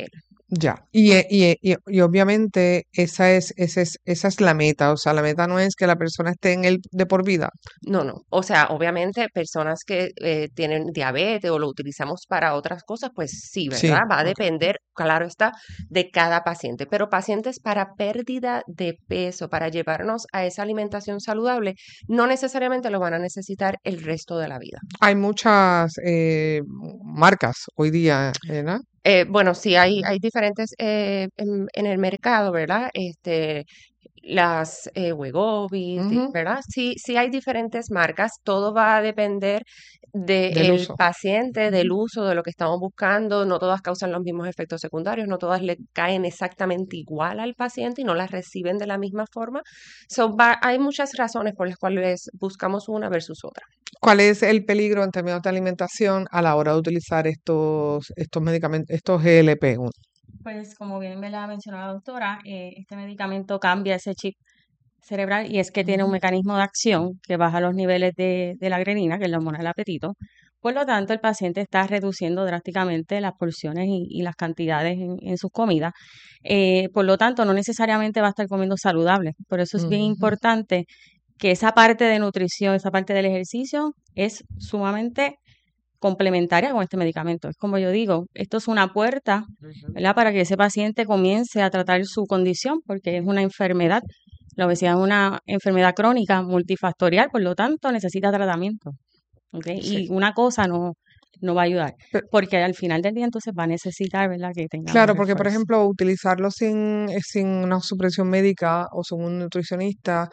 Ya, y obviamente esa es la meta, o sea, la meta no es que la persona esté en él de por vida. No, no. O sea, obviamente personas que tienen diabetes o lo utilizamos para otras cosas, pues sí, Sí, ¿verdad? Va a ok. depender, claro está, de cada paciente. Pero pacientes para pérdida de peso, para llevarnos a esa alimentación saludable, no necesariamente lo van a necesitar el resto de la vida. Hay muchas marcas hoy día, ¿verdad? Bueno, sí, hay diferentes en el mercado, ¿verdad? Las Wegovy, Ujú, ¿verdad? Sí, sí hay diferentes marcas. Todo va a depender del del uso. paciente, del Ujú. uso, de lo que estamos buscando. No todas causan los mismos efectos secundarios, no todas le caen exactamente igual al paciente y no las reciben de la misma forma. Hay muchas razones por las cuales buscamos una versus otra. ¿Cuál es el peligro en términos de alimentación a la hora de utilizar estos medicamentos, estos GLP-1? Pues como bien me la mencionó la doctora, este medicamento cambia ese chip cerebral y es que tiene un Ujú. mecanismo de acción que baja los niveles de la grelina, que es la hormona del apetito. Por lo tanto, el paciente está reduciendo drásticamente las porciones y las cantidades en sus comidas. Por lo tanto, no necesariamente va a estar comiendo saludable. Por eso es bien Ujú. importante que esa parte de nutrición, esa parte del ejercicio es sumamente complementaria con este medicamento. Es como yo digo, esto es una puerta, ¿verdad? Para que ese paciente comience a tratar su condición, porque es una enfermedad. La obesidad es una enfermedad crónica multifactorial, por lo tanto necesita tratamiento, ¿ok? Sí. Y una cosa no va a ayudar, porque al final del día entonces va a necesitar, ¿verdad? Que tenga Claro, más porque por refuerzo. ejemplo, utilizarlo sin una supresión médica o sin un nutricionista,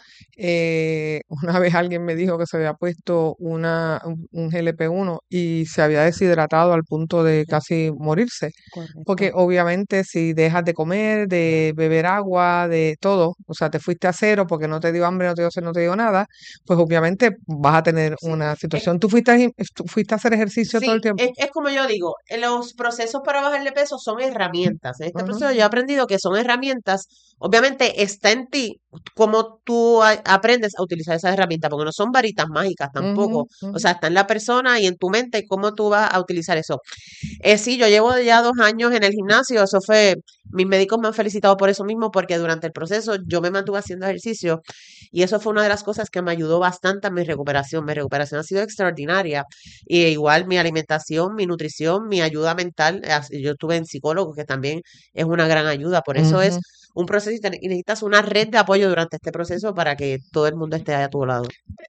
una vez alguien me dijo que se había puesto un GLP-1 y se había deshidratado al punto de casi morirse. Porque Correcto. obviamente si dejas de comer, de beber agua, de todo, o sea, te fuiste a cero porque no te dio hambre, no te dio sed, no te dio nada, pues obviamente vas a tener Sí. una Es, situación. ¿Tú fuiste a hacer ejercicio todo el sí, tiempo? es como yo digo, los procesos para bajar de peso son herramientas. En este Ujú, proceso yo he aprendido que son herramientas. Obviamente está en ti cómo tú aprendes a utilizar esas herramientas, porque no son varitas mágicas tampoco. ujú, O ujú. sea, está en la persona y en tu mente cómo tú vas a utilizar eso. Sí, yo llevo ya 2 años en el gimnasio, eso fue, mis médicos me han felicitado por eso mismo, porque durante el proceso yo me mantuve haciendo ejercicio y eso fue una de las cosas que me ayudó bastante a mi recuperación. Mi recuperación ha sido extraordinaria y igual mi alimentación, mi nutrición, mi ayuda mental, yo estuve en psicólogo, que también es una gran ayuda, por eso es Ujú. un proceso y necesitas una red de apoyo durante este proceso para que todo el mundo esté a tu lado.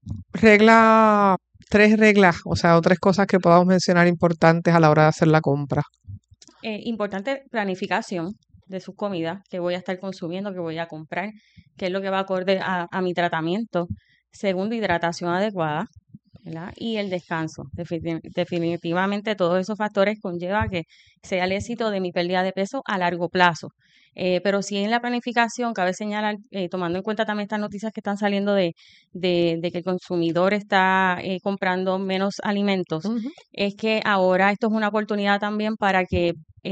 Regla, 3 reglas, o sea, o 3 cosas que podamos mencionar importantes a la hora de hacer la compra. Importante planificación de sus comidas, que voy a estar consumiendo, que voy a comprar, qué es lo que va acorde a mi tratamiento. Segundo, hidratación adecuada, ¿verdad? Y el descanso. Definitivamente todos esos factores conllevan que sea el éxito de mi pérdida de peso a largo plazo. Pero sí en la planificación, cabe señalar, tomando en cuenta también estas noticias que están saliendo de que el consumidor está comprando menos alimentos, Ujú. es que ahora esto es una oportunidad también para que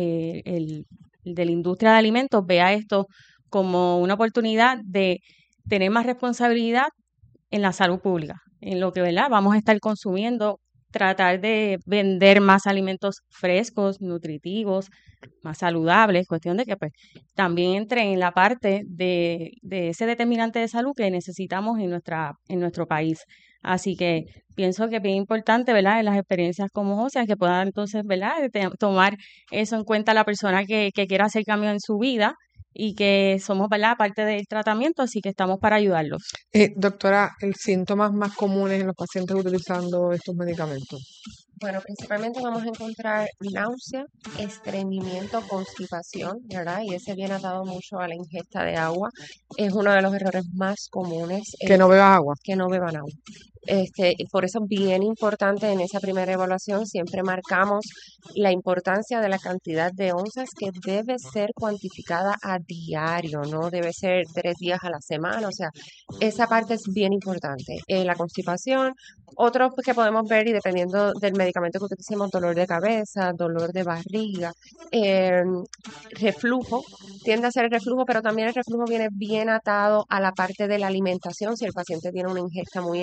el de la industria de alimentos vea esto como una oportunidad de tener más responsabilidad en la salud pública, en lo que, ¿verdad? Vamos a estar consumiendo, tratar de vender más alimentos frescos, nutritivos, más saludables, cuestión de que pues también entre en la parte de ese determinante de salud que necesitamos en nuestro país. Así que pienso que es bien importante, ¿verdad? En las experiencias como José, que puedan entonces, ¿verdad? Tomar eso en cuenta la persona que quiera hacer cambio en su vida y que somos, ¿verdad? Parte del tratamiento, así que estamos para ayudarlos. Doctora, ¿el síntomas más comunes en los pacientes utilizando estos medicamentos? Bueno, principalmente vamos a encontrar náusea, estreñimiento, constipación, ¿verdad? Y ese viene atado mucho a la ingesta de agua. Es uno de los errores más comunes, Que no beba agua. que no beban agua. Y por eso es bien importante en esa primera evaluación siempre marcamos la importancia de la cantidad de onzas que debe ser cuantificada a diario, no debe ser 3 días a la semana, o sea, esa parte es bien importante. La constipación, otros que podemos ver y dependiendo del medicamento que utilicemos, dolor de cabeza, dolor de barriga, eh, reflujo, tiende a ser el reflujo, pero también el reflujo viene bien atado a la parte de la alimentación. Si el paciente tiene una ingesta muy elevada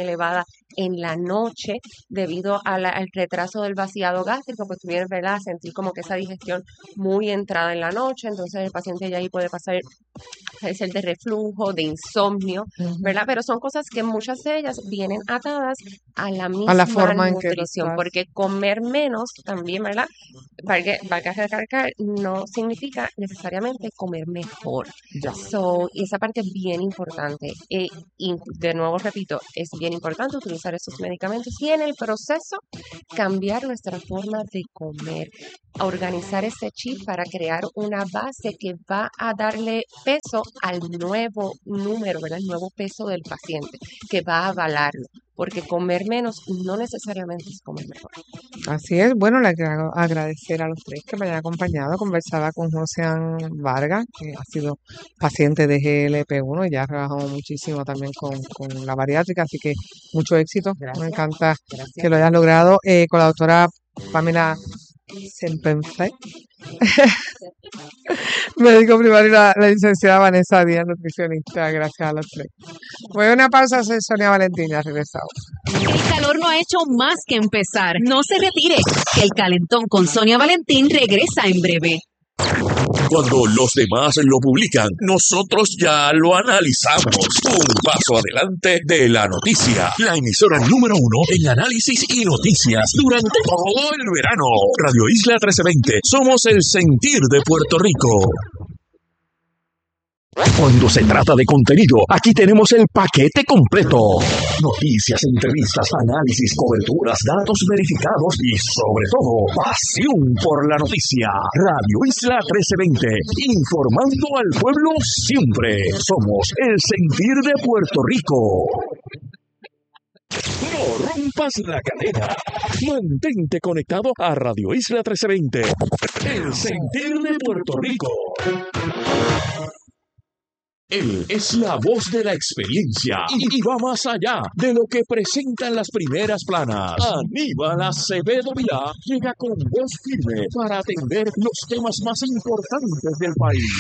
en la noche debido al retraso del vaciado gástrico, pues tuvieron, ¿verdad?, a sentir como que esa digestión muy entrada en la noche, entonces el paciente ya ahí puede ser de reflujo, de insomnio, ¿verdad? Pero son cosas que muchas de ellas vienen atadas a la A la misma forma en que lo nutrición, estás. porque comer menos también, ¿verdad? Valga recalcar, no significa necesariamente comer mejor. Ya. Y esa parte es bien importante. Y de nuevo repito, es bien importante utilizar esos medicamentos y en el proceso cambiar nuestra forma de comer, organizar ese chip para crear una base que va a darle peso al nuevo número, ¿verdad? El nuevo peso del paciente, que va a avalarlo, porque comer menos no necesariamente es comer mejor. Así es. Bueno, le quiero agradecer a los tres que me hayan acompañado. Conversaba con Josean Vargas, que ha sido paciente de GLP-1 y ya ha trabajado muchísimo también con la bariátrica, así que mucho éxito. Me encanta que lo hayas logrado. Con la doctora Pamela Sempenfle, médico primario, y la licenciada Vanessa Díaz, nutricionista. Gracias a los tres. Voy a una pausa, soy Sonia Valentín, ya regresamos. El calor no ha hecho más que empezar. No se retire, que el calentón con Sonia Valentín regresa en breve. Cuando los demás lo publican, nosotros ya lo analizamos. Un paso adelante de la noticia. La emisora número 1 en análisis y noticias durante todo el verano. Radio Isla 1320. Somos el sentir de Puerto Rico. Cuando se trata de contenido, aquí tenemos el paquete completo. Noticias, entrevistas, análisis, coberturas, datos verificados y, sobre todo, pasión por la noticia. Radio Isla 1320, informando al pueblo siempre. Somos el sentir de Puerto Rico. No rompas la cadena. Mantente conectado a Radio Isla 1320, el sentir de Puerto Rico. Él es la voz de la experiencia y va más allá de lo que presentan las primeras planas. Aníbal Acevedo Vilá llega con voz firme para atender los temas más importantes del país.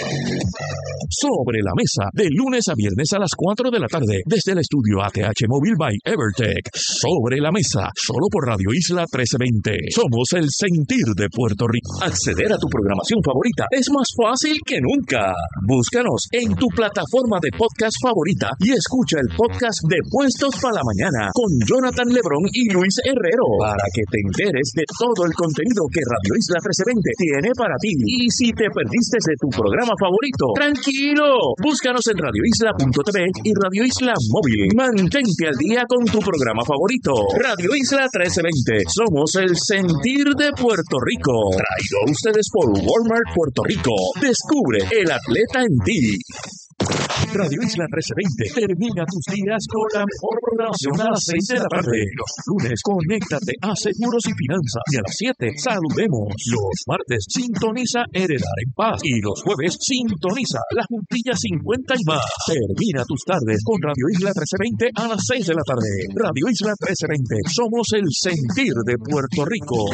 Sobre la mesa, de lunes a viernes a las 4 de la tarde, desde el estudio ATH Móvil by Evertech. Sobre la mesa, solo por Radio Isla 1320. Somos el sentir de Puerto Rico. Acceder a tu programación favorita es más fácil que nunca. Búscanos en tu plataforma de podcast favorita y escucha el podcast de Puestos para la Mañana con Jonathan Lebrón y Luis Herrero para que te enteres de todo el contenido que Radio Isla 1320 tiene para ti. Y si te perdiste de tu programa favorito, tranquilo, búscanos en radioisla.tv y Radio Isla Móvil. Mantente al día con tu programa favorito. Radio Isla 1320, somos el sentir de Puerto Rico. Traído a ustedes por Walmart Puerto Rico. Descubre el atleta en ti. Radio Isla 1320 termina tus días con la mejor programación a las 6 de la tarde. Los lunes, conéctate a Seguros y Finanzas. Y a las 7, saludemos. Los martes, sintoniza Heredar en Paz. Y los jueves, sintoniza La Juntilla 50 y más. Termina tus tardes con Radio Isla 1320 a las 6 de la tarde. Radio Isla 1320, somos el sentir de Puerto Rico.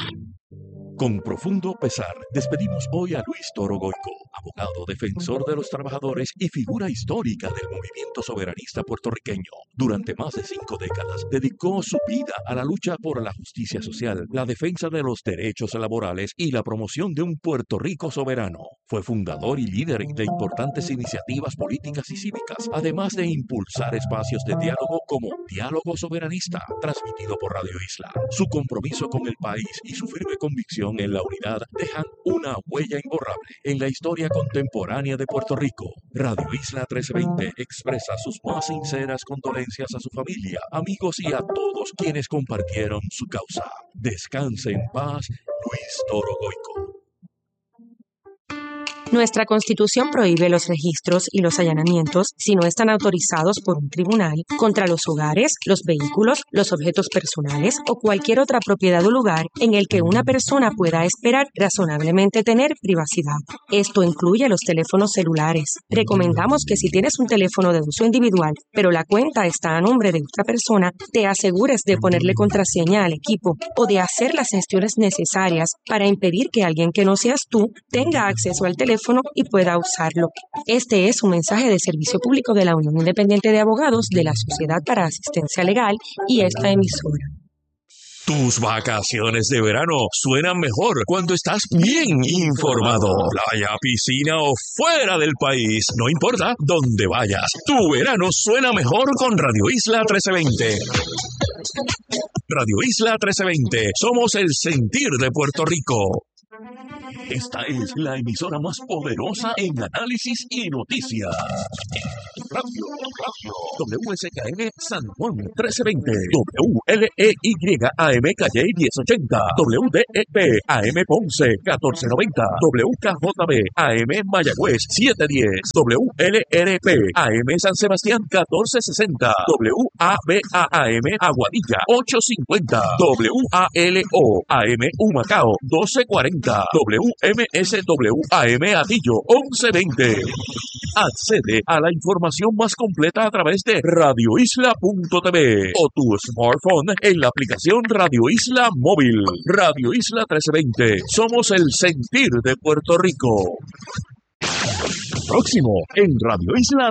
Con profundo pesar, despedimos hoy a Luis Toro Goico, abogado defensor de los trabajadores y figura histórica del movimiento soberanista puertorriqueño. Durante más de 5 décadas, dedicó su vida a la lucha por la justicia social, la defensa de los derechos laborales y la promoción de un Puerto Rico soberano. Fue fundador y líder de importantes iniciativas políticas y cívicas, además de impulsar espacios de diálogo como Diálogo Soberanista, transmitido por Radio Isla. Su compromiso con el país y su firme convicción en la unidad dejan una huella imborrable en la historia contemporánea de Puerto Rico. Radio Isla 1320 expresa sus más sinceras condolencias a su familia, amigos y a todos quienes compartieron su causa. Descanse en paz, Luis Toro Goico. Nuestra Constitución prohíbe los registros y los allanamientos si no están autorizados por un tribunal contra los hogares, los vehículos, los objetos personales o cualquier otra propiedad o lugar en el que una persona pueda esperar razonablemente tener privacidad. Esto incluye los teléfonos celulares. Recomendamos que si tienes un teléfono de uso individual, pero la cuenta está a nombre de otra persona, te asegures de ponerle contraseña al equipo o de hacer las gestiones necesarias para impedir que alguien que no seas tú tenga acceso al teléfono teléfono y pueda usarlo. Este es un mensaje de servicio público de la Unión Independiente de Abogados de la Sociedad para Asistencia Legal y esta emisora. Tus vacaciones de verano suenan mejor cuando estás bien informado. Playa, piscina o fuera del país, no importa dónde vayas. Tu verano suena mejor con Radio Isla 1320. Radio Isla 1320, somos el sentir de Puerto Rico. Esta es la emisora más poderosa en análisis y noticias. Radio WSKM San Juan 1320, WLEY AM Calle 1080, WDEP AM Ponce 1490, WKJB AM Mayagüez 710, WLRP AM San Sebastián 1460, WABA AM Aguadilla 850, WALO AM Humacao 1240, WMSW AM Atillo 1120. Accede a la información más completa a través de radioisla.tv o tu smartphone en la aplicación Radio Isla Móvil. Radio Isla 1320. Somos el sentir de Puerto Rico. Próximo en Radio Isla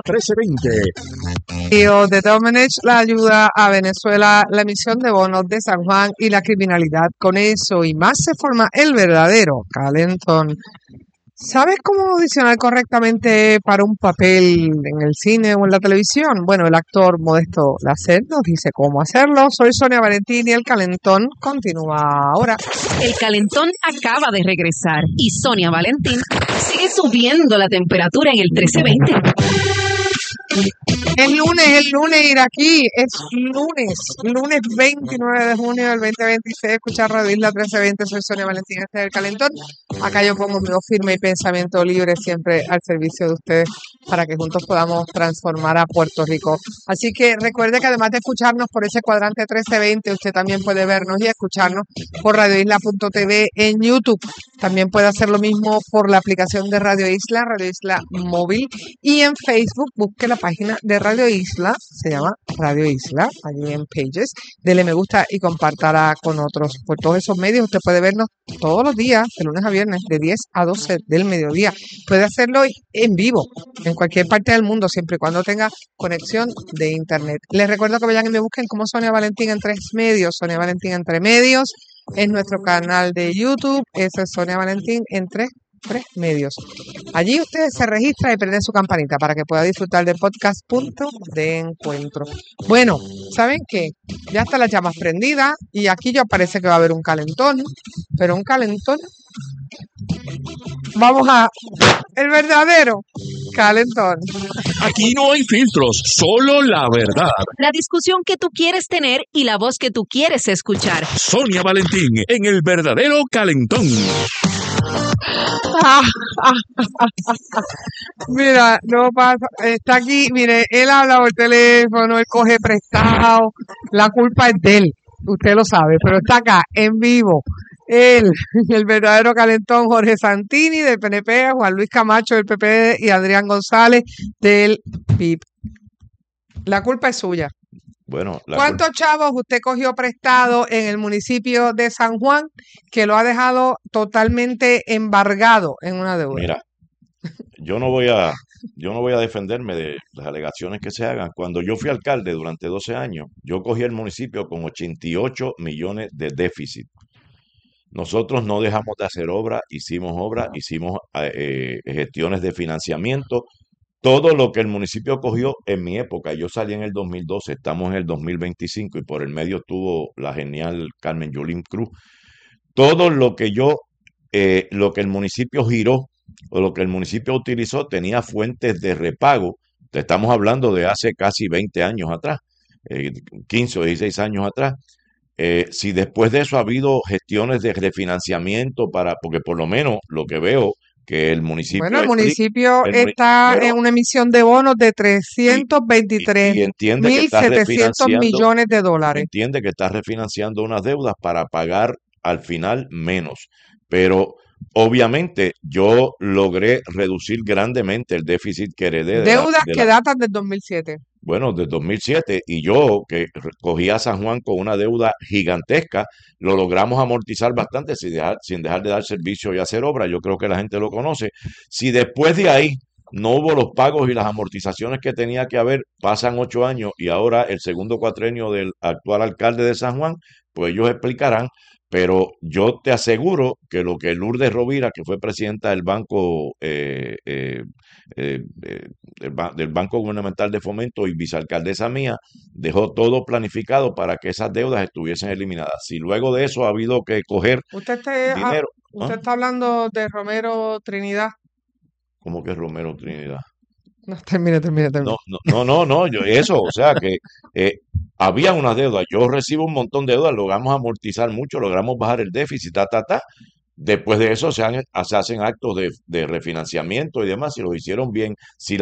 1320. De Domenech la ayuda a Venezuela, la emisión de bonos de San Juan y la criminalidad. Con eso y más se forma el verdadero calentón. ¿Sabes cómo audicionar correctamente para un papel en el cine o en la televisión? Bueno, el actor Modesto Lacet nos dice cómo hacerlo. Soy Sonia Valentín y el calentón continúa ahora. El calentón acaba de regresar y Sonia Valentín sigue subiendo la temperatura en el 1320. El lunes iraquí, es lunes 29 de junio del 2026, escuchar Radio Isla 1320, soy Sonia Valentín, este es el calentón. Acá yo pongo mi voz firme y pensamiento libre siempre al servicio de ustedes para que juntos podamos transformar a Puerto Rico. Así que recuerde que además de escucharnos por ese cuadrante 1320, usted también puede vernos y escucharnos por radioisla.tv en YouTube. También puede hacer lo mismo por la aplicación de Radio Isla Móvil, y en Facebook busque la página de Radio Isla, se llama Radio Isla, allí en Pages, dele me gusta y compártala con otros. Por todos esos medios usted puede vernos todos los días, de lunes a viernes, de 10 a 12 del mediodía. Puede hacerlo en vivo, en cualquier parte del mundo, siempre y cuando tenga conexión de internet. Les recuerdo que vayan y me busquen como Sonia Valentín en 3 medios, Sonia Valentín entre medios, es nuestro canal de YouTube, ese es Sonia Valentín en 3 medios. Allí usted se registra y prende su campanita para que pueda disfrutar del podcast Punto de Encuentro. Bueno, ¿saben qué? Ya están las llamas prendidas y aquí ya parece que va a haber un calentón, pero un calentón. Vamos a el verdadero calentón. Aquí no hay filtros, solo la verdad. La discusión que tú quieres tener y la voz que tú quieres escuchar. Sonia Valentín en el verdadero calentón. Mira, no pasa, está aquí, mire, él habla por teléfono, él coge prestado, la culpa es de él, usted lo sabe, pero está acá, en vivo, él, el verdadero calentón, Jorge Santini del PNP, Juan Luis Camacho del PP y Adrián González del PIB. La culpa es suya. Bueno, ¿Cuántos chavos usted cogió prestado en el municipio de San Juan que lo ha dejado totalmente embargado en una deuda? Mira, yo no voy a defenderme de las alegaciones que se hagan. Cuando yo fui alcalde durante 12 años, yo cogí el municipio con 88 millones de déficit. Nosotros no dejamos de hacer obras, hicimos gestiones de financiamiento. Todo lo que el municipio cogió en mi época, yo salí en el 2012, estamos en el 2025 y por el medio estuvo la genial Carmen Yulín Cruz. Todo lo que lo que el municipio giró o lo que el municipio utilizó tenía fuentes de repago. Estamos hablando de hace casi 20 años atrás, 15 o 16 años atrás. Si después de eso ha habido gestiones de refinanciamiento porque por lo menos lo que veo que el municipio... Bueno, el municipio está en una emisión de bonos de 323.700 millones de dólares. Entiende que está refinanciando unas deudas para pagar al final menos. Pero obviamente yo logré reducir grandemente el déficit que heredé. Deudas que datan del 2007. bueno, de 2007, y yo que cogía a San Juan con una deuda gigantesca, lo logramos amortizar bastante sin dejar de dar servicio y hacer obra. Yo creo que la gente lo conoce. Si después de ahí no hubo los pagos y las amortizaciones que tenía que haber, pasan 8 años y ahora el segundo cuatrenio del actual alcalde de San Juan, pues ellos explicarán, pero yo te aseguro que lo que Lourdes Rovira, que fue presidenta del Banco del Banco Gubernamental de Fomento y vicealcaldesa mía, dejó todo planificado para que esas deudas estuviesen eliminadas. Si luego de eso ha habido que coger dinero, Usted está hablando de Romero Trinidad. ¿cómo que Romero Trinidad? No, termine. No, eso, o sea que había unas deudas, yo recibo un montón de deudas, logramos amortizar mucho, logramos bajar el déficit, Después de eso se hacen actos de refinanciamiento y demás, si lo hicieron bien, si